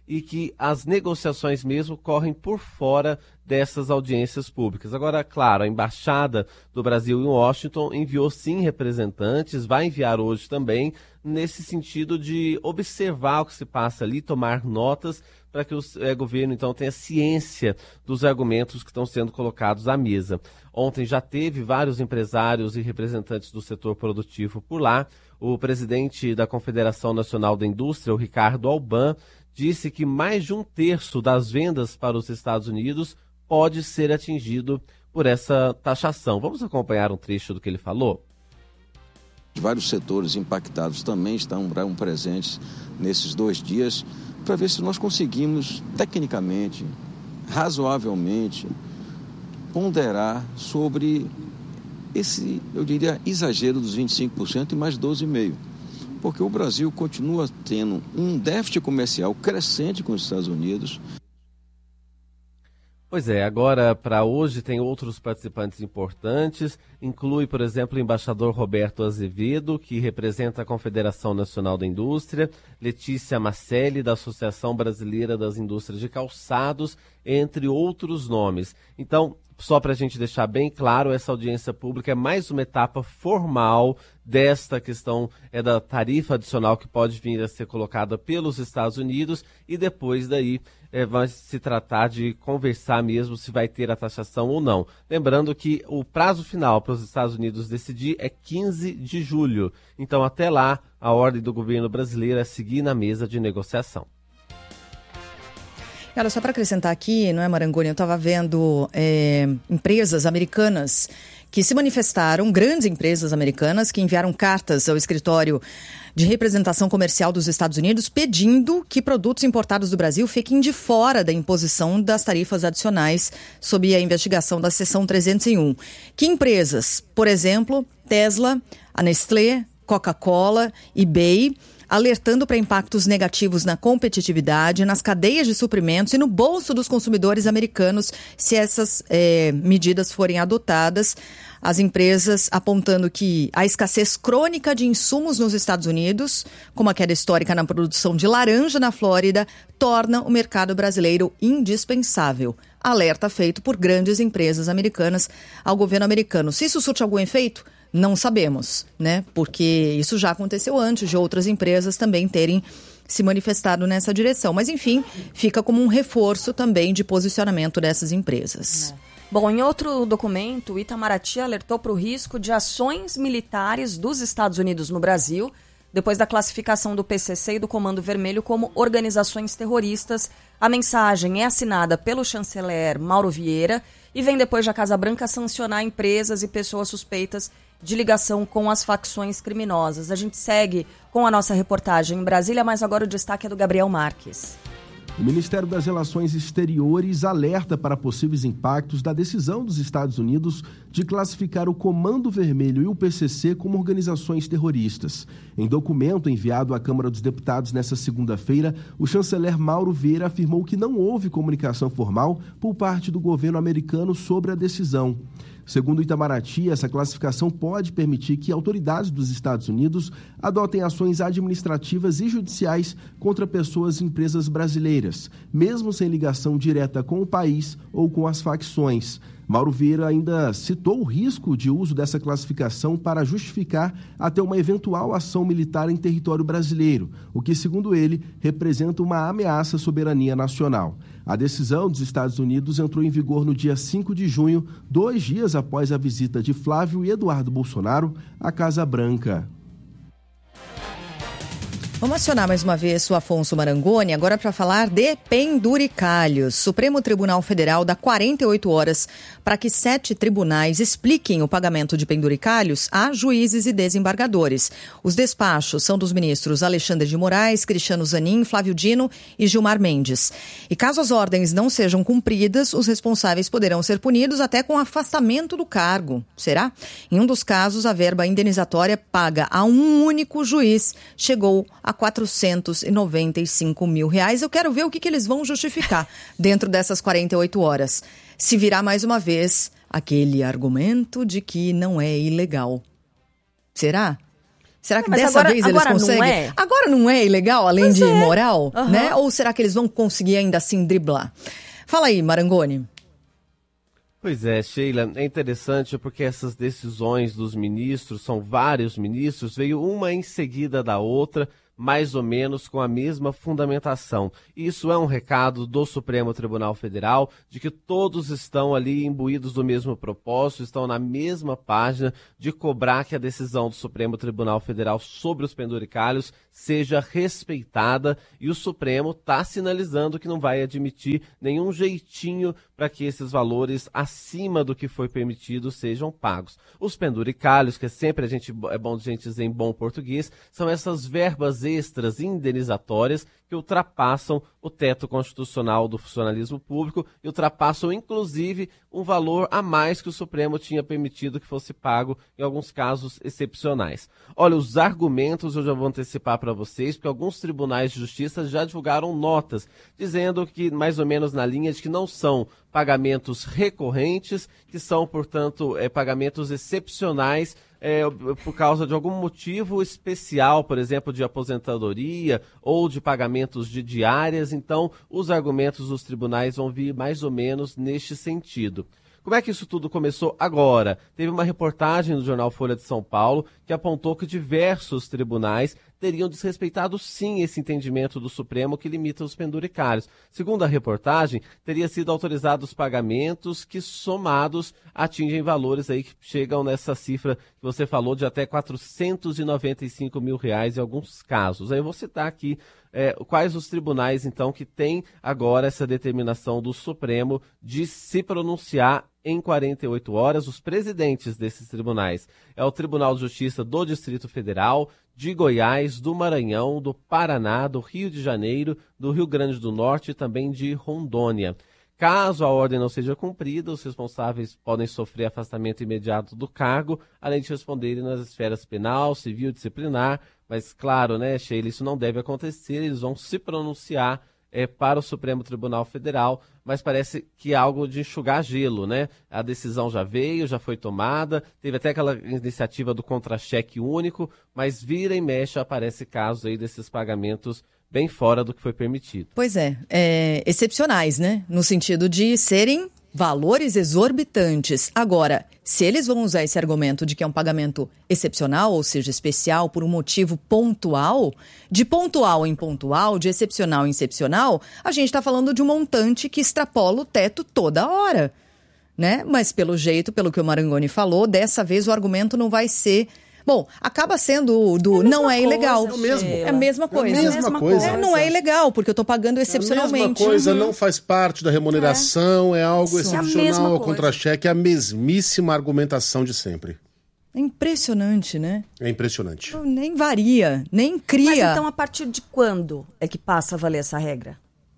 e que as negociações mesmo correm por fora dessas audiências públicas. Agora, claro, a Embaixada do Brasil em Washington enviou sim representantes, vai enviar hoje também, nesse sentido de observar o que se passa ali, tomar notas, para que o é, governo então tenha ciência dos argumentos que estão sendo colocados à mesa. Ontem já teve vários empresários e representantes do setor produtivo por lá. O presidente da Confederação Nacional da Indústria, o Ricardo Alban, disse que mais de um terço das vendas para os Estados Unidos pode ser atingido por essa taxação. Vamos acompanhar um trecho do que ele falou? Vários setores impactados também estão presentes nesses dois dias para ver se nós conseguimos, tecnicamente, razoavelmente, ponderar sobre esse, eu diria, exagero dos vinte e cinco por cento e mais doze vírgula cinco por cento. Porque o Brasil continua tendo um déficit comercial crescente com os Estados Unidos. Pois é, agora para hoje tem outros participantes importantes, inclui, por exemplo, o embaixador Roberto Azevedo, que representa a Confederação Nacional da Indústria, Letícia Macelli, da Associação Brasileira das Indústrias de Calçados, entre outros nomes. Então, só para a gente deixar bem claro, essa audiência pública é mais uma etapa formal desta questão é da tarifa adicional que pode vir a ser colocada pelos Estados Unidos e depois daí é, vai se tratar de conversar mesmo se vai ter a taxação ou não. Lembrando que o prazo final para os Estados Unidos decidir é quinze de julho. Então até lá a ordem do governo brasileiro é seguir na mesa de negociação. Olha, só para acrescentar aqui, não é, Marangoni, eu estava vendo é, empresas americanas que se manifestaram, grandes empresas americanas que enviaram cartas ao escritório de representação comercial dos Estados Unidos pedindo que produtos importados do Brasil fiquem de fora da imposição das tarifas adicionais sob a investigação da seção trezentos e um. Que empresas? Por exemplo, Tesla, a Nestlé, Coca-Cola, eBay, alertando para impactos negativos na competitividade, nas cadeias de suprimentos e no bolso dos consumidores americanos se essas é, medidas forem adotadas. As empresas apontando que a escassez crônica de insumos nos Estados Unidos, como a queda histórica na produção de laranja na Flórida, torna o mercado brasileiro indispensável. Alerta feito por grandes empresas americanas ao governo americano. Se isso surte algum efeito? Não sabemos, né? Porque isso já aconteceu antes de outras empresas também terem se manifestado nessa direção. Mas, enfim, fica como um reforço também de posicionamento dessas empresas. É. Bom, em outro documento, o Itamaraty alertou para o risco de ações militares dos Estados Unidos no Brasil, depois da classificação do P C C e do Comando Vermelho como organizações terroristas. A mensagem é assinada pelo chanceler Mauro Vieira e vem depois da Casa Branca sancionar empresas e pessoas suspeitas de ligação com as facções criminosas. A gente segue com a nossa reportagem em Brasília, mas agora o destaque é do Gabriel Marques. O Ministério das Relações Exteriores alerta para possíveis impactos da decisão dos Estados Unidos de classificar o Comando Vermelho e o P C C como organizações terroristas. Em documento enviado à Câmara dos Deputados nesta segunda-feira, o chanceler Mauro Vieira afirmou que não houve comunicação formal por parte do governo americano sobre a decisão. Segundo o Itamaraty, essa classificação pode permitir que autoridades dos Estados Unidos adotem ações administrativas e judiciais contra pessoas e empresas brasileiras, mesmo sem ligação direta com o país ou com as facções. Mauro Vieira ainda citou o risco de uso dessa classificação para justificar até uma eventual ação militar em território brasileiro, o que, segundo ele, representa uma ameaça à soberania nacional. A decisão dos Estados Unidos entrou em vigor no dia cinco de junho, dois dias após a visita de Flávio e Eduardo Bolsonaro à Casa Branca. Vamos acionar mais uma vez o Afonso Marangoni, agora para falar de penduricalhos. Supremo Tribunal Federal dá quarenta e oito horas para que sete tribunais expliquem o pagamento de penduricalhos a juízes e desembargadores. Os despachos são dos ministros Alexandre de Moraes, Cristiano Zanin, Flávio Dino e Gilmar Mendes. E caso as ordens não sejam cumpridas, os responsáveis poderão ser punidos até com afastamento do cargo. Será? Em um dos casos, a verba indenizatória paga a um único juiz chegou a quatrocentos e noventa e cinco mil reais. Eu quero ver o que, que eles vão justificar dentro dessas quarenta e oito horas. Se virar mais uma vez aquele argumento de que não é ilegal. Será? Será que Mas dessa agora- vez eles agora não conseguem? é? Agora não é ilegal, além Pois de é. imoral, Aham. né? Ou será que eles vão conseguir ainda assim driblar? Fala aí, Marangoni. Pois é, Sheila, é interessante porque essas decisões dos ministros, são vários ministros, veio uma em seguida da outra, mais ou menos com a mesma fundamentação. Isso é um recado do Supremo Tribunal Federal de que todos estão ali imbuídos do mesmo propósito, estão na mesma página de cobrar que a decisão do Supremo Tribunal Federal sobre os penduricalhos seja respeitada, e o Supremo está sinalizando que não vai admitir nenhum jeitinho para que esses valores acima do que foi permitido sejam pagos. Os penduricalhos, que é sempre a gente, é bom a gente dizer em bom português, são essas verbas extras indenizatórias que ultrapassam o teto constitucional do funcionalismo público e ultrapassam, inclusive, um valor a mais que o Supremo tinha permitido que fosse pago em alguns casos excepcionais. Olha, os argumentos eu já vou antecipar para vocês, porque alguns tribunais de justiça já divulgaram notas, dizendo que, mais ou menos na linha de que não são pagamentos recorrentes, que são, portanto, é, pagamentos excepcionais, É, por causa de algum motivo especial, por exemplo, de aposentadoria ou de pagamentos de diárias. Então, os argumentos dos tribunais vão vir mais ou menos neste sentido. Como é que isso tudo começou agora? Teve uma reportagem no jornal Folha de São Paulo que apontou que diversos tribunais teriam desrespeitado sim esse entendimento do Supremo que limita os penduricários. Segundo a reportagem, teria sido autorizados pagamentos que, somados, atingem valores aí que chegam nessa cifra que você falou de até quatrocentos e noventa e cinco mil reais em alguns casos. Aí eu vou citar aqui é, quais os tribunais, então, que têm agora essa determinação do Supremo de se pronunciar em quarenta e oito horas, os presidentes desses tribunais. É o Tribunal de Justiça do Distrito Federal, de Goiás, do Maranhão, do Paraná, do Rio de Janeiro, do Rio Grande do Norte e também de Rondônia. Caso a ordem não seja cumprida, os responsáveis podem sofrer afastamento imediato do cargo, além de responderem nas esferas penal, civil e disciplinar. Mas, claro, né, Sheila, isso não deve acontecer, eles vão se pronunciar É, para o Supremo Tribunal Federal, mas parece que é algo de enxugar gelo, né? A decisão já veio, já foi tomada, teve até aquela iniciativa do contra-cheque único, mas vira e mexe aparece casos aí desses pagamentos bem fora do que foi permitido. Pois é, é, excepcionais, né? No sentido de serem valores exorbitantes. Agora, se eles vão usar esse argumento de que é um pagamento excepcional, ou seja, especial por um motivo pontual, de pontual em pontual, de excepcional em excepcional, a gente está falando de um montante que extrapola o teto toda hora, né? Mas pelo jeito, pelo que o Marangoni falou, dessa vez o argumento não vai ser... Bom, acaba sendo do É não é ilegal. É o mesmo. É a mesma coisa. É a mesma coisa. É, não é ilegal, porque eu estou pagando excepcionalmente. É a mesma coisa, Uhum. não faz parte da remuneração, é, é algo Isso. excepcional, É a mesma ao coisa. contra-cheque, é a mesmíssima argumentação de sempre. É impressionante, né? É impressionante. Nem varia, nem cria. Mas então, a partir de quando é que passa a valer essa regra?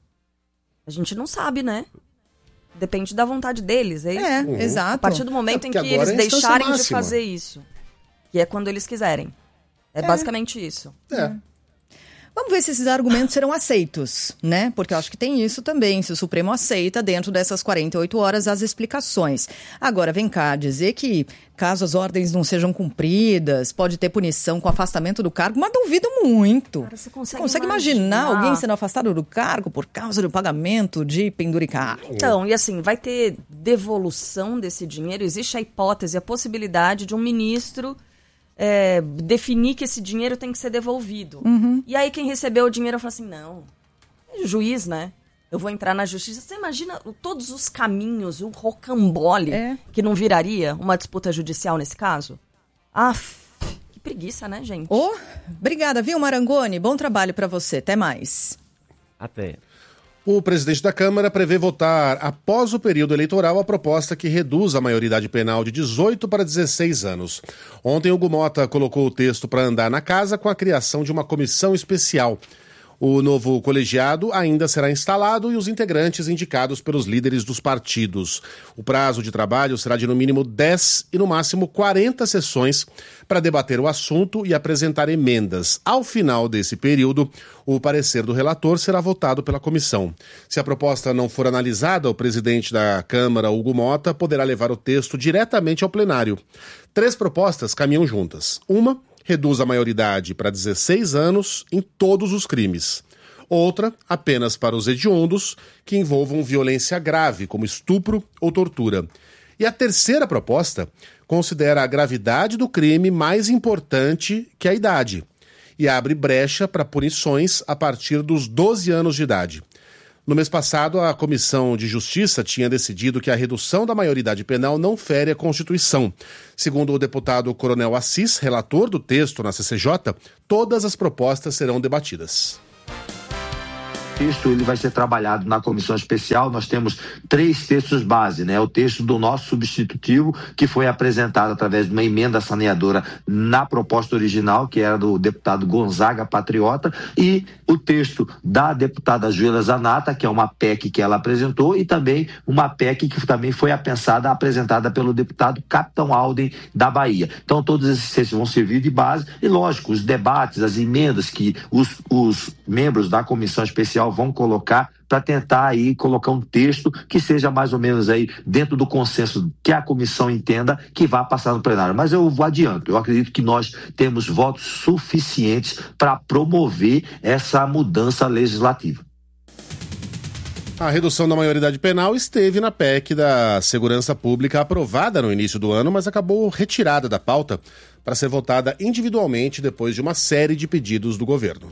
A gente não sabe, né? Depende da vontade deles, é isso? É, uhum. Exato. A partir do momento É em porque que agora eles é a instância deixarem de máxima. fazer isso. Que é quando eles quiserem. É, É. basicamente isso. É. Vamos ver se esses argumentos serão aceitos, né? Porque eu acho que tem isso também, se o Supremo aceita dentro dessas quarenta e oito horas as explicações. Agora, vem cá, dizer que caso as ordens não sejam cumpridas, pode ter punição com afastamento do cargo, mas duvido muito. Cara, você consegue, Consegue imaginar, imaginar alguém sendo afastado do cargo por causa do pagamento de penduricalho? Então, e assim, vai ter devolução desse dinheiro? Existe a hipótese, a possibilidade de um ministro é, definir que esse dinheiro tem que ser devolvido. Uhum. E aí quem recebeu o dinheiro fala assim, não, é juiz, né? Eu vou entrar na justiça. Você imagina todos os caminhos, o rocambole É. que não viraria uma disputa judicial nesse caso? Aff, que preguiça, né, gente? Ô, obrigada, viu, Marangoni? Bom trabalho pra você. Até mais. Até. O presidente da Câmara prevê votar, após o período eleitoral, a proposta que reduz a maioridade penal de dezoito para dezesseis anos. Ontem, o Hugo Mota colocou o texto para andar na casa com a criação de uma comissão especial. O novo colegiado ainda será instalado e os integrantes indicados pelos líderes dos partidos. O prazo de trabalho será de no mínimo dez e no máximo quarenta sessões para debater o assunto e apresentar emendas. Ao final desse período, o parecer do relator será votado pela comissão. Se a proposta não for analisada, o presidente da Câmara, Hugo Mota, poderá levar o texto diretamente ao plenário. Três propostas caminham juntas. Uma reduz a maioridade para dezesseis anos em todos os crimes. Outra, apenas para os hediondos que envolvam violência grave, como estupro ou tortura. E a terceira proposta considera a gravidade do crime mais importante que a idade e abre brecha para punições a partir dos doze anos de idade. No mês passado, a Comissão de Justiça tinha decidido que a redução da maioridade penal não fere a Constituição. Segundo o deputado Coronel Assis, relator do texto na C C J, todas as propostas serão debatidas. Isso ele vai ser trabalhado na comissão especial. Nós temos três textos base, né? O texto do nosso substitutivo, que foi apresentado através de uma emenda saneadora na proposta original, que era do deputado Gonzaga Patriota, e o texto da deputada Júlia Zanata, que é uma P E C que ela apresentou, e também uma P E C que também foi apensada, apresentada pelo deputado Capitão Alden da Bahia. Então todos esses textos vão servir de base e, lógico, os debates, as emendas que os, os membros da comissão especial vão colocar para tentar aí colocar um texto que seja mais ou menos aí dentro do consenso que a comissão entenda que vá passar no plenário. Mas eu adianto, eu acredito que nós temos votos suficientes para promover essa mudança legislativa. A redução da maioridade penal esteve na P E C da Segurança Pública aprovada no início do ano, mas acabou retirada da pauta para ser votada individualmente depois de uma série de pedidos do governo.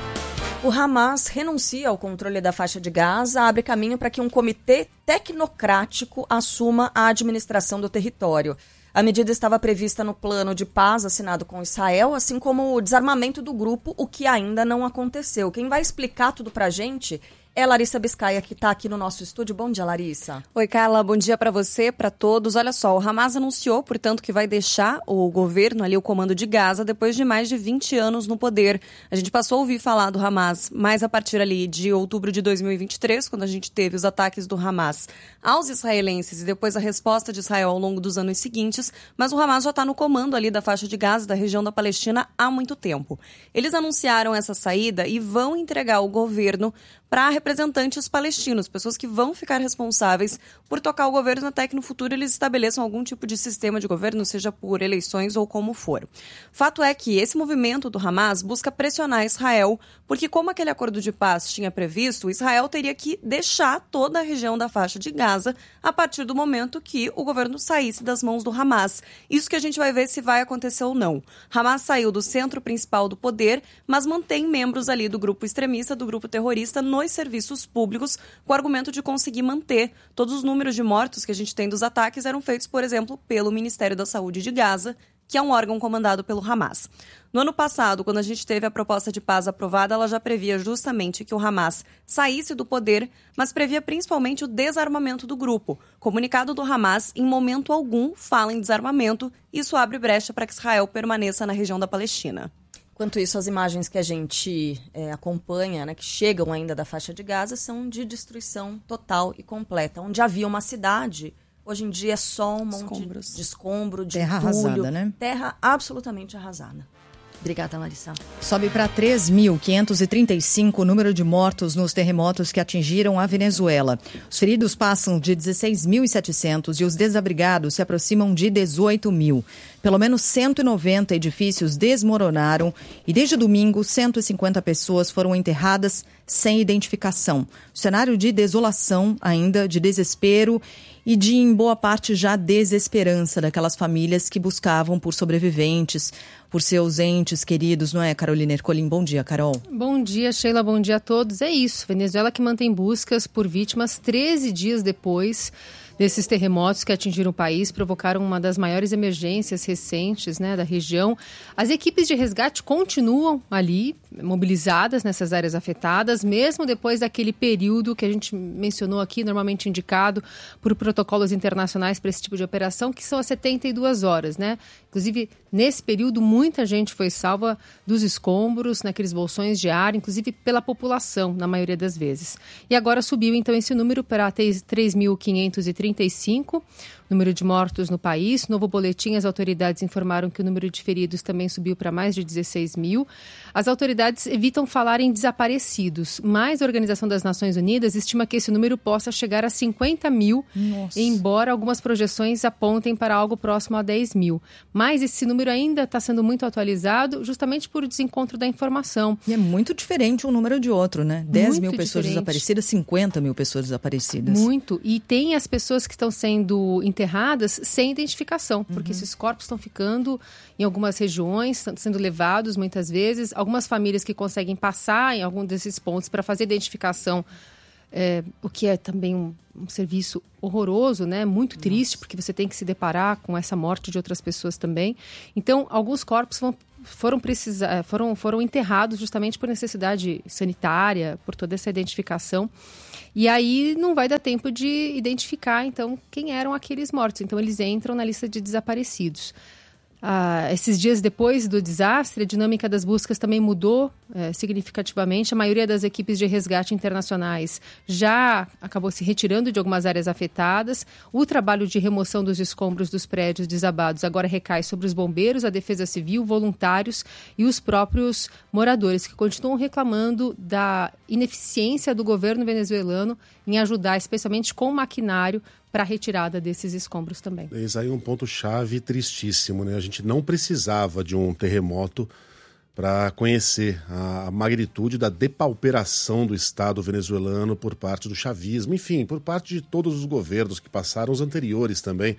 O Hamas renuncia ao controle da faixa de Gaza, abre caminho para que um comitê tecnocrático assuma a administração do território. A medida estava prevista no plano de paz assinado com Israel, assim como o desarmamento do grupo, o que ainda não aconteceu. Quem vai explicar tudo para a gente é Larissa Biscaia, que está aqui no nosso estúdio. Bom dia, Larissa. Oi, Carla. Bom dia para você, para todos. Olha só, o Hamas anunciou, portanto, que vai deixar o governo, ali o comando de Gaza, depois de mais de vinte anos no poder. A gente passou a ouvir falar do Hamas mais a partir ali de outubro de dois mil e vinte e três, quando a gente teve os ataques do Hamas aos israelenses e depois a resposta de Israel ao longo dos anos seguintes, mas o Hamas já está no comando ali da faixa de Gaza, da região da Palestina, há muito tempo. Eles anunciaram essa saída e vão entregar o governo para representantes palestinos, pessoas que vão ficar responsáveis por tocar o governo até que no futuro eles estabeleçam algum tipo de sistema de governo, seja por eleições ou como for. Fato é que esse movimento do Hamas busca pressionar Israel, porque como aquele acordo de paz tinha previsto, Israel teria que deixar toda a região da faixa de Gaza a partir do momento que o governo saísse das mãos do Hamas. Isso que a gente vai ver se vai acontecer ou não. Hamas saiu do centro principal do poder, mas mantém membros ali do grupo extremista, do grupo terrorista, no nos serviços públicos, com o argumento de conseguir manter. Todos os números de mortos que a gente tem dos ataques eram feitos, por exemplo, pelo Ministério da Saúde de Gaza, que é um órgão comandado pelo Hamas. No ano passado, quando a gente teve a proposta de paz aprovada, ela já previa justamente que o Hamas saísse do poder, mas previa principalmente o desarmamento do grupo. Comunicado do Hamas, em momento algum, fala em desarmamento. Isso abre brecha para que Israel permaneça na região da Palestina. Enquanto isso, as imagens que a gente é, acompanha, né, que chegam ainda da faixa de Gaza, são de destruição total e completa. Onde havia uma cidade, hoje em dia é só um monte de escombro, de terra entulho, arrasada, né? Terra absolutamente arrasada. Obrigada, Larissa. Sobe para três mil quinhentos e trinta e cinco o número de mortos nos terremotos que atingiram a Venezuela. Os feridos passam de dezesseis mil e setecentos e os desabrigados se aproximam de dezoito mil. Pelo menos cento e noventa edifícios desmoronaram e desde domingo cento e cinquenta pessoas foram enterradas sem identificação. O cenário de desolação ainda, de desespero e de, em boa parte, já desesperança daquelas famílias que buscavam por sobreviventes, por seus entes queridos, não é, Carolina Ercolim? Bom dia, Carol. Bom dia, Sheila, bom dia a todos. É isso, Venezuela que mantém buscas por vítimas treze dias depois desses terremotos que atingiram o país, provocaram uma das maiores emergências recentes, né, da região. As equipes de resgate continuam ali, mobilizadas nessas áreas afetadas, mesmo depois daquele período que a gente mencionou aqui, normalmente indicado por protocolos internacionais para esse tipo de operação, que são as setenta e duas horas, né? Inclusive, nesse período, muita gente foi salva dos escombros, naqueles bolsões de ar, inclusive pela população, na maioria das vezes. E agora subiu, então, esse número para três mil quinhentos e trinta trinta e cinco, número de mortos no país. Novo boletim, as autoridades informaram que o número de feridos também subiu para mais de dezesseis mil. As autoridades evitam falar em desaparecidos, mas a Organização das Nações Unidas estima que esse número possa chegar a cinquenta mil, Nossa. embora algumas projeções apontem para algo próximo a dez mil. Mas esse número ainda está sendo muito atualizado, justamente por desencontro da informação. E é muito diferente um número de outro, né? dez Muito mil pessoas diferente. desaparecidas, cinquenta mil pessoas desaparecidas. Muito. E tem as pessoas que estão sendo enterradas sem identificação, porque esses corpos estão ficando em algumas regiões, estão sendo levados muitas vezes. Algumas famílias que conseguem passar em algum desses pontos para fazer identificação, é, o que é também um, um serviço horroroso, né? Muito triste, Nossa. Porque você tem que se deparar com essa morte de outras pessoas também. Então, alguns corpos vão, foram, precisar, foram, foram enterrados justamente por necessidade sanitária, por toda essa identificação. E aí não vai dar tempo de identificar, então, quem eram aqueles mortos. Então, eles entram na lista de desaparecidos. Ah, esses dias depois do desastre, a dinâmica das buscas também mudou é, significativamente. A maioria das equipes de resgate internacionais já acabou se retirando de algumas áreas afetadas. O trabalho de remoção dos escombros dos prédios desabados agora recai sobre os bombeiros, a defesa civil, voluntários e os próprios moradores, que continuam reclamando da ineficiência do governo venezuelano em ajudar, especialmente com maquinário, para a retirada desses escombros também. Eis aí um ponto-chave tristíssimo, né? A gente não precisava de um terremoto para conhecer a magnitude da depauperação do Estado venezuelano por parte do chavismo, enfim, por parte de todos os governos que passaram, os anteriores também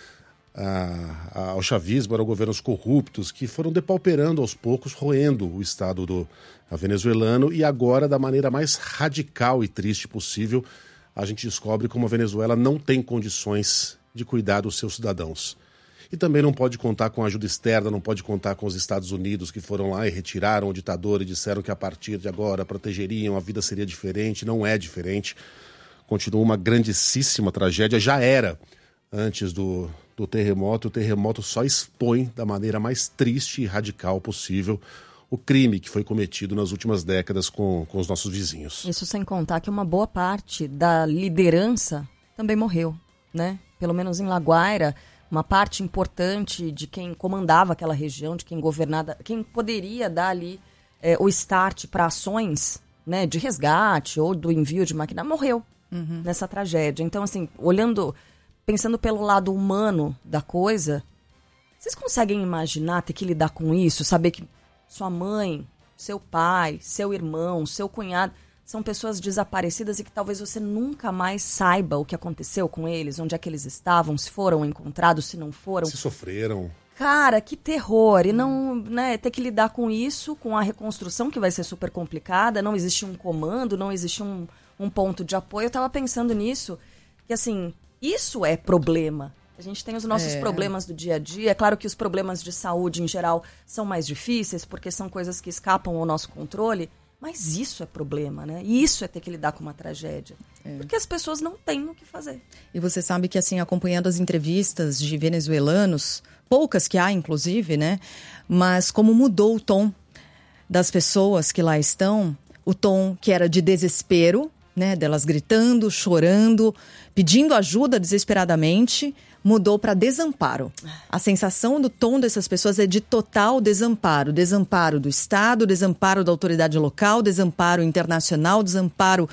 a, ao chavismo, eram governos corruptos que foram depauperando aos poucos, roendo o Estado do venezuelano, e agora, da maneira mais radical e triste possível, a gente descobre como a Venezuela não tem condições de cuidar dos seus cidadãos. E também não pode contar com ajuda externa, não pode contar com os Estados Unidos, que foram lá e retiraram o ditador e disseram que a partir de agora protegeriam, a vida seria diferente. Não é diferente. Continua uma grandíssima tragédia. Já era antes do, do terremoto. O terremoto só expõe da maneira mais triste e radical possível o crime que foi cometido nas últimas décadas com, com os nossos vizinhos. Isso sem contar que uma boa parte da liderança também morreu, né? Pelo menos em La Guaira, uma parte importante de quem comandava aquela região, de quem governava, quem poderia dar ali é, o start para ações, né, de resgate ou do envio de maquinário, morreu uhum. nessa tragédia. Então, assim, olhando, pensando pelo lado humano da coisa, vocês conseguem imaginar ter que lidar com isso, saber que sua mãe, seu pai, seu irmão, seu cunhado são pessoas desaparecidas e que talvez você nunca mais saiba o que aconteceu com eles, onde é que eles estavam, se foram encontrados, se não foram. Se sofreram. Cara, que terror! E não, né, ter que lidar com isso, com a reconstrução que vai ser super complicada, não existe um comando, não existe um, um ponto de apoio. Eu tava pensando nisso, que assim, isso é problema. A gente tem os nossos é. problemas do dia a dia. É claro que os problemas de saúde, em geral, são mais difíceis, porque são coisas que escapam ao nosso controle. Mas isso é problema, né? E isso é ter que lidar com uma tragédia. É. Porque as pessoas não têm o que fazer. E você sabe que, assim, acompanhando as entrevistas de venezuelanos, poucas que há, inclusive, né? Mas como mudou o tom das pessoas que lá estão, o tom que era de desespero, né? Delas gritando, chorando, pedindo ajuda desesperadamente, mudou para desamparo. A sensação do tom dessas pessoas é de total desamparo. Desamparo do Estado, desamparo da autoridade local, desamparo internacional, desamparo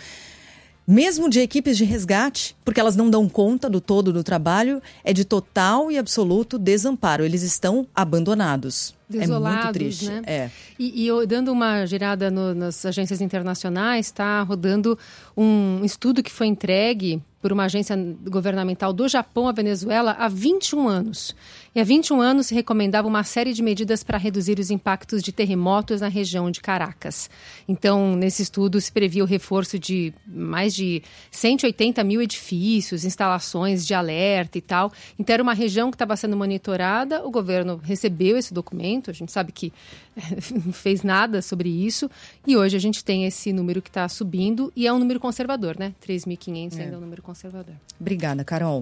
mesmo de equipes de resgate, porque elas não dão conta do todo do trabalho, é de total e absoluto desamparo. Eles estão abandonados. Desolados, é muito triste. Né? É. E, e eu, dando uma girada no, nas agências internacionais, está rodando um estudo que foi entregue por uma agência governamental do Japão à Venezuela há vinte e um anos. E há vinte e um anos se recomendava uma série de medidas para reduzir os impactos de terremotos na região de Caracas. Então, nesse estudo se previa o reforço de mais de cento e oitenta mil edifícios, instalações de alerta e tal. Então, era uma região que estava sendo monitorada, o governo recebeu esse documento, a gente sabe que não fez nada sobre isso, e hoje a gente tem esse número que está subindo, e é um número conservador, né? três mil e quinhentos é. ainda é um número conservador. Obrigada, Carol.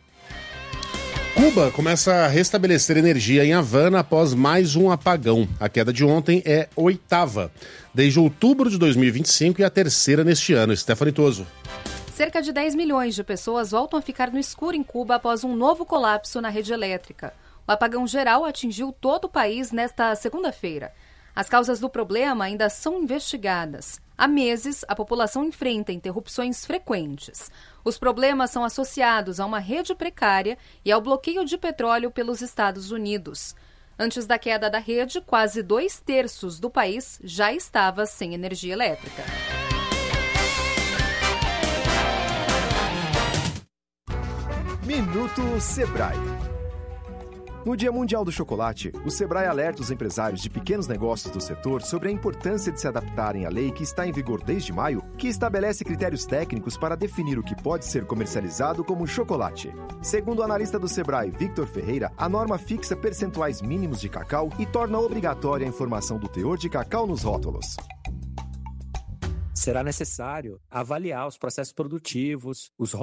Cuba começa a restabelecer energia em Havana após mais um apagão. A queda de ontem é oitava, desde outubro de dois mil e vinte e cinco, e a terceira neste ano. Stephanie Toso. Cerca de dez milhões de pessoas voltam a ficar no escuro em Cuba após um novo colapso na rede elétrica. O apagão geral atingiu todo o país nesta segunda-feira. As causas do problema ainda são investigadas. Há meses, a população enfrenta interrupções frequentes. Os problemas são associados a uma rede precária e ao bloqueio de petróleo pelos Estados Unidos. Antes da queda da rede, quase dois terços do país já estava sem energia elétrica. Minuto Sebrae. No Dia Mundial do Chocolate, o Sebrae alerta os empresários de pequenos negócios do setor sobre a importância de se adaptarem à lei que está em vigor desde maio, que estabelece critérios técnicos para definir o que pode ser comercializado como chocolate. Segundo o analista do Sebrae, Victor Ferreira, a norma fixa percentuais mínimos de cacau e torna obrigatória a informação do teor de cacau nos rótulos. Será necessário avaliar os processos produtivos, os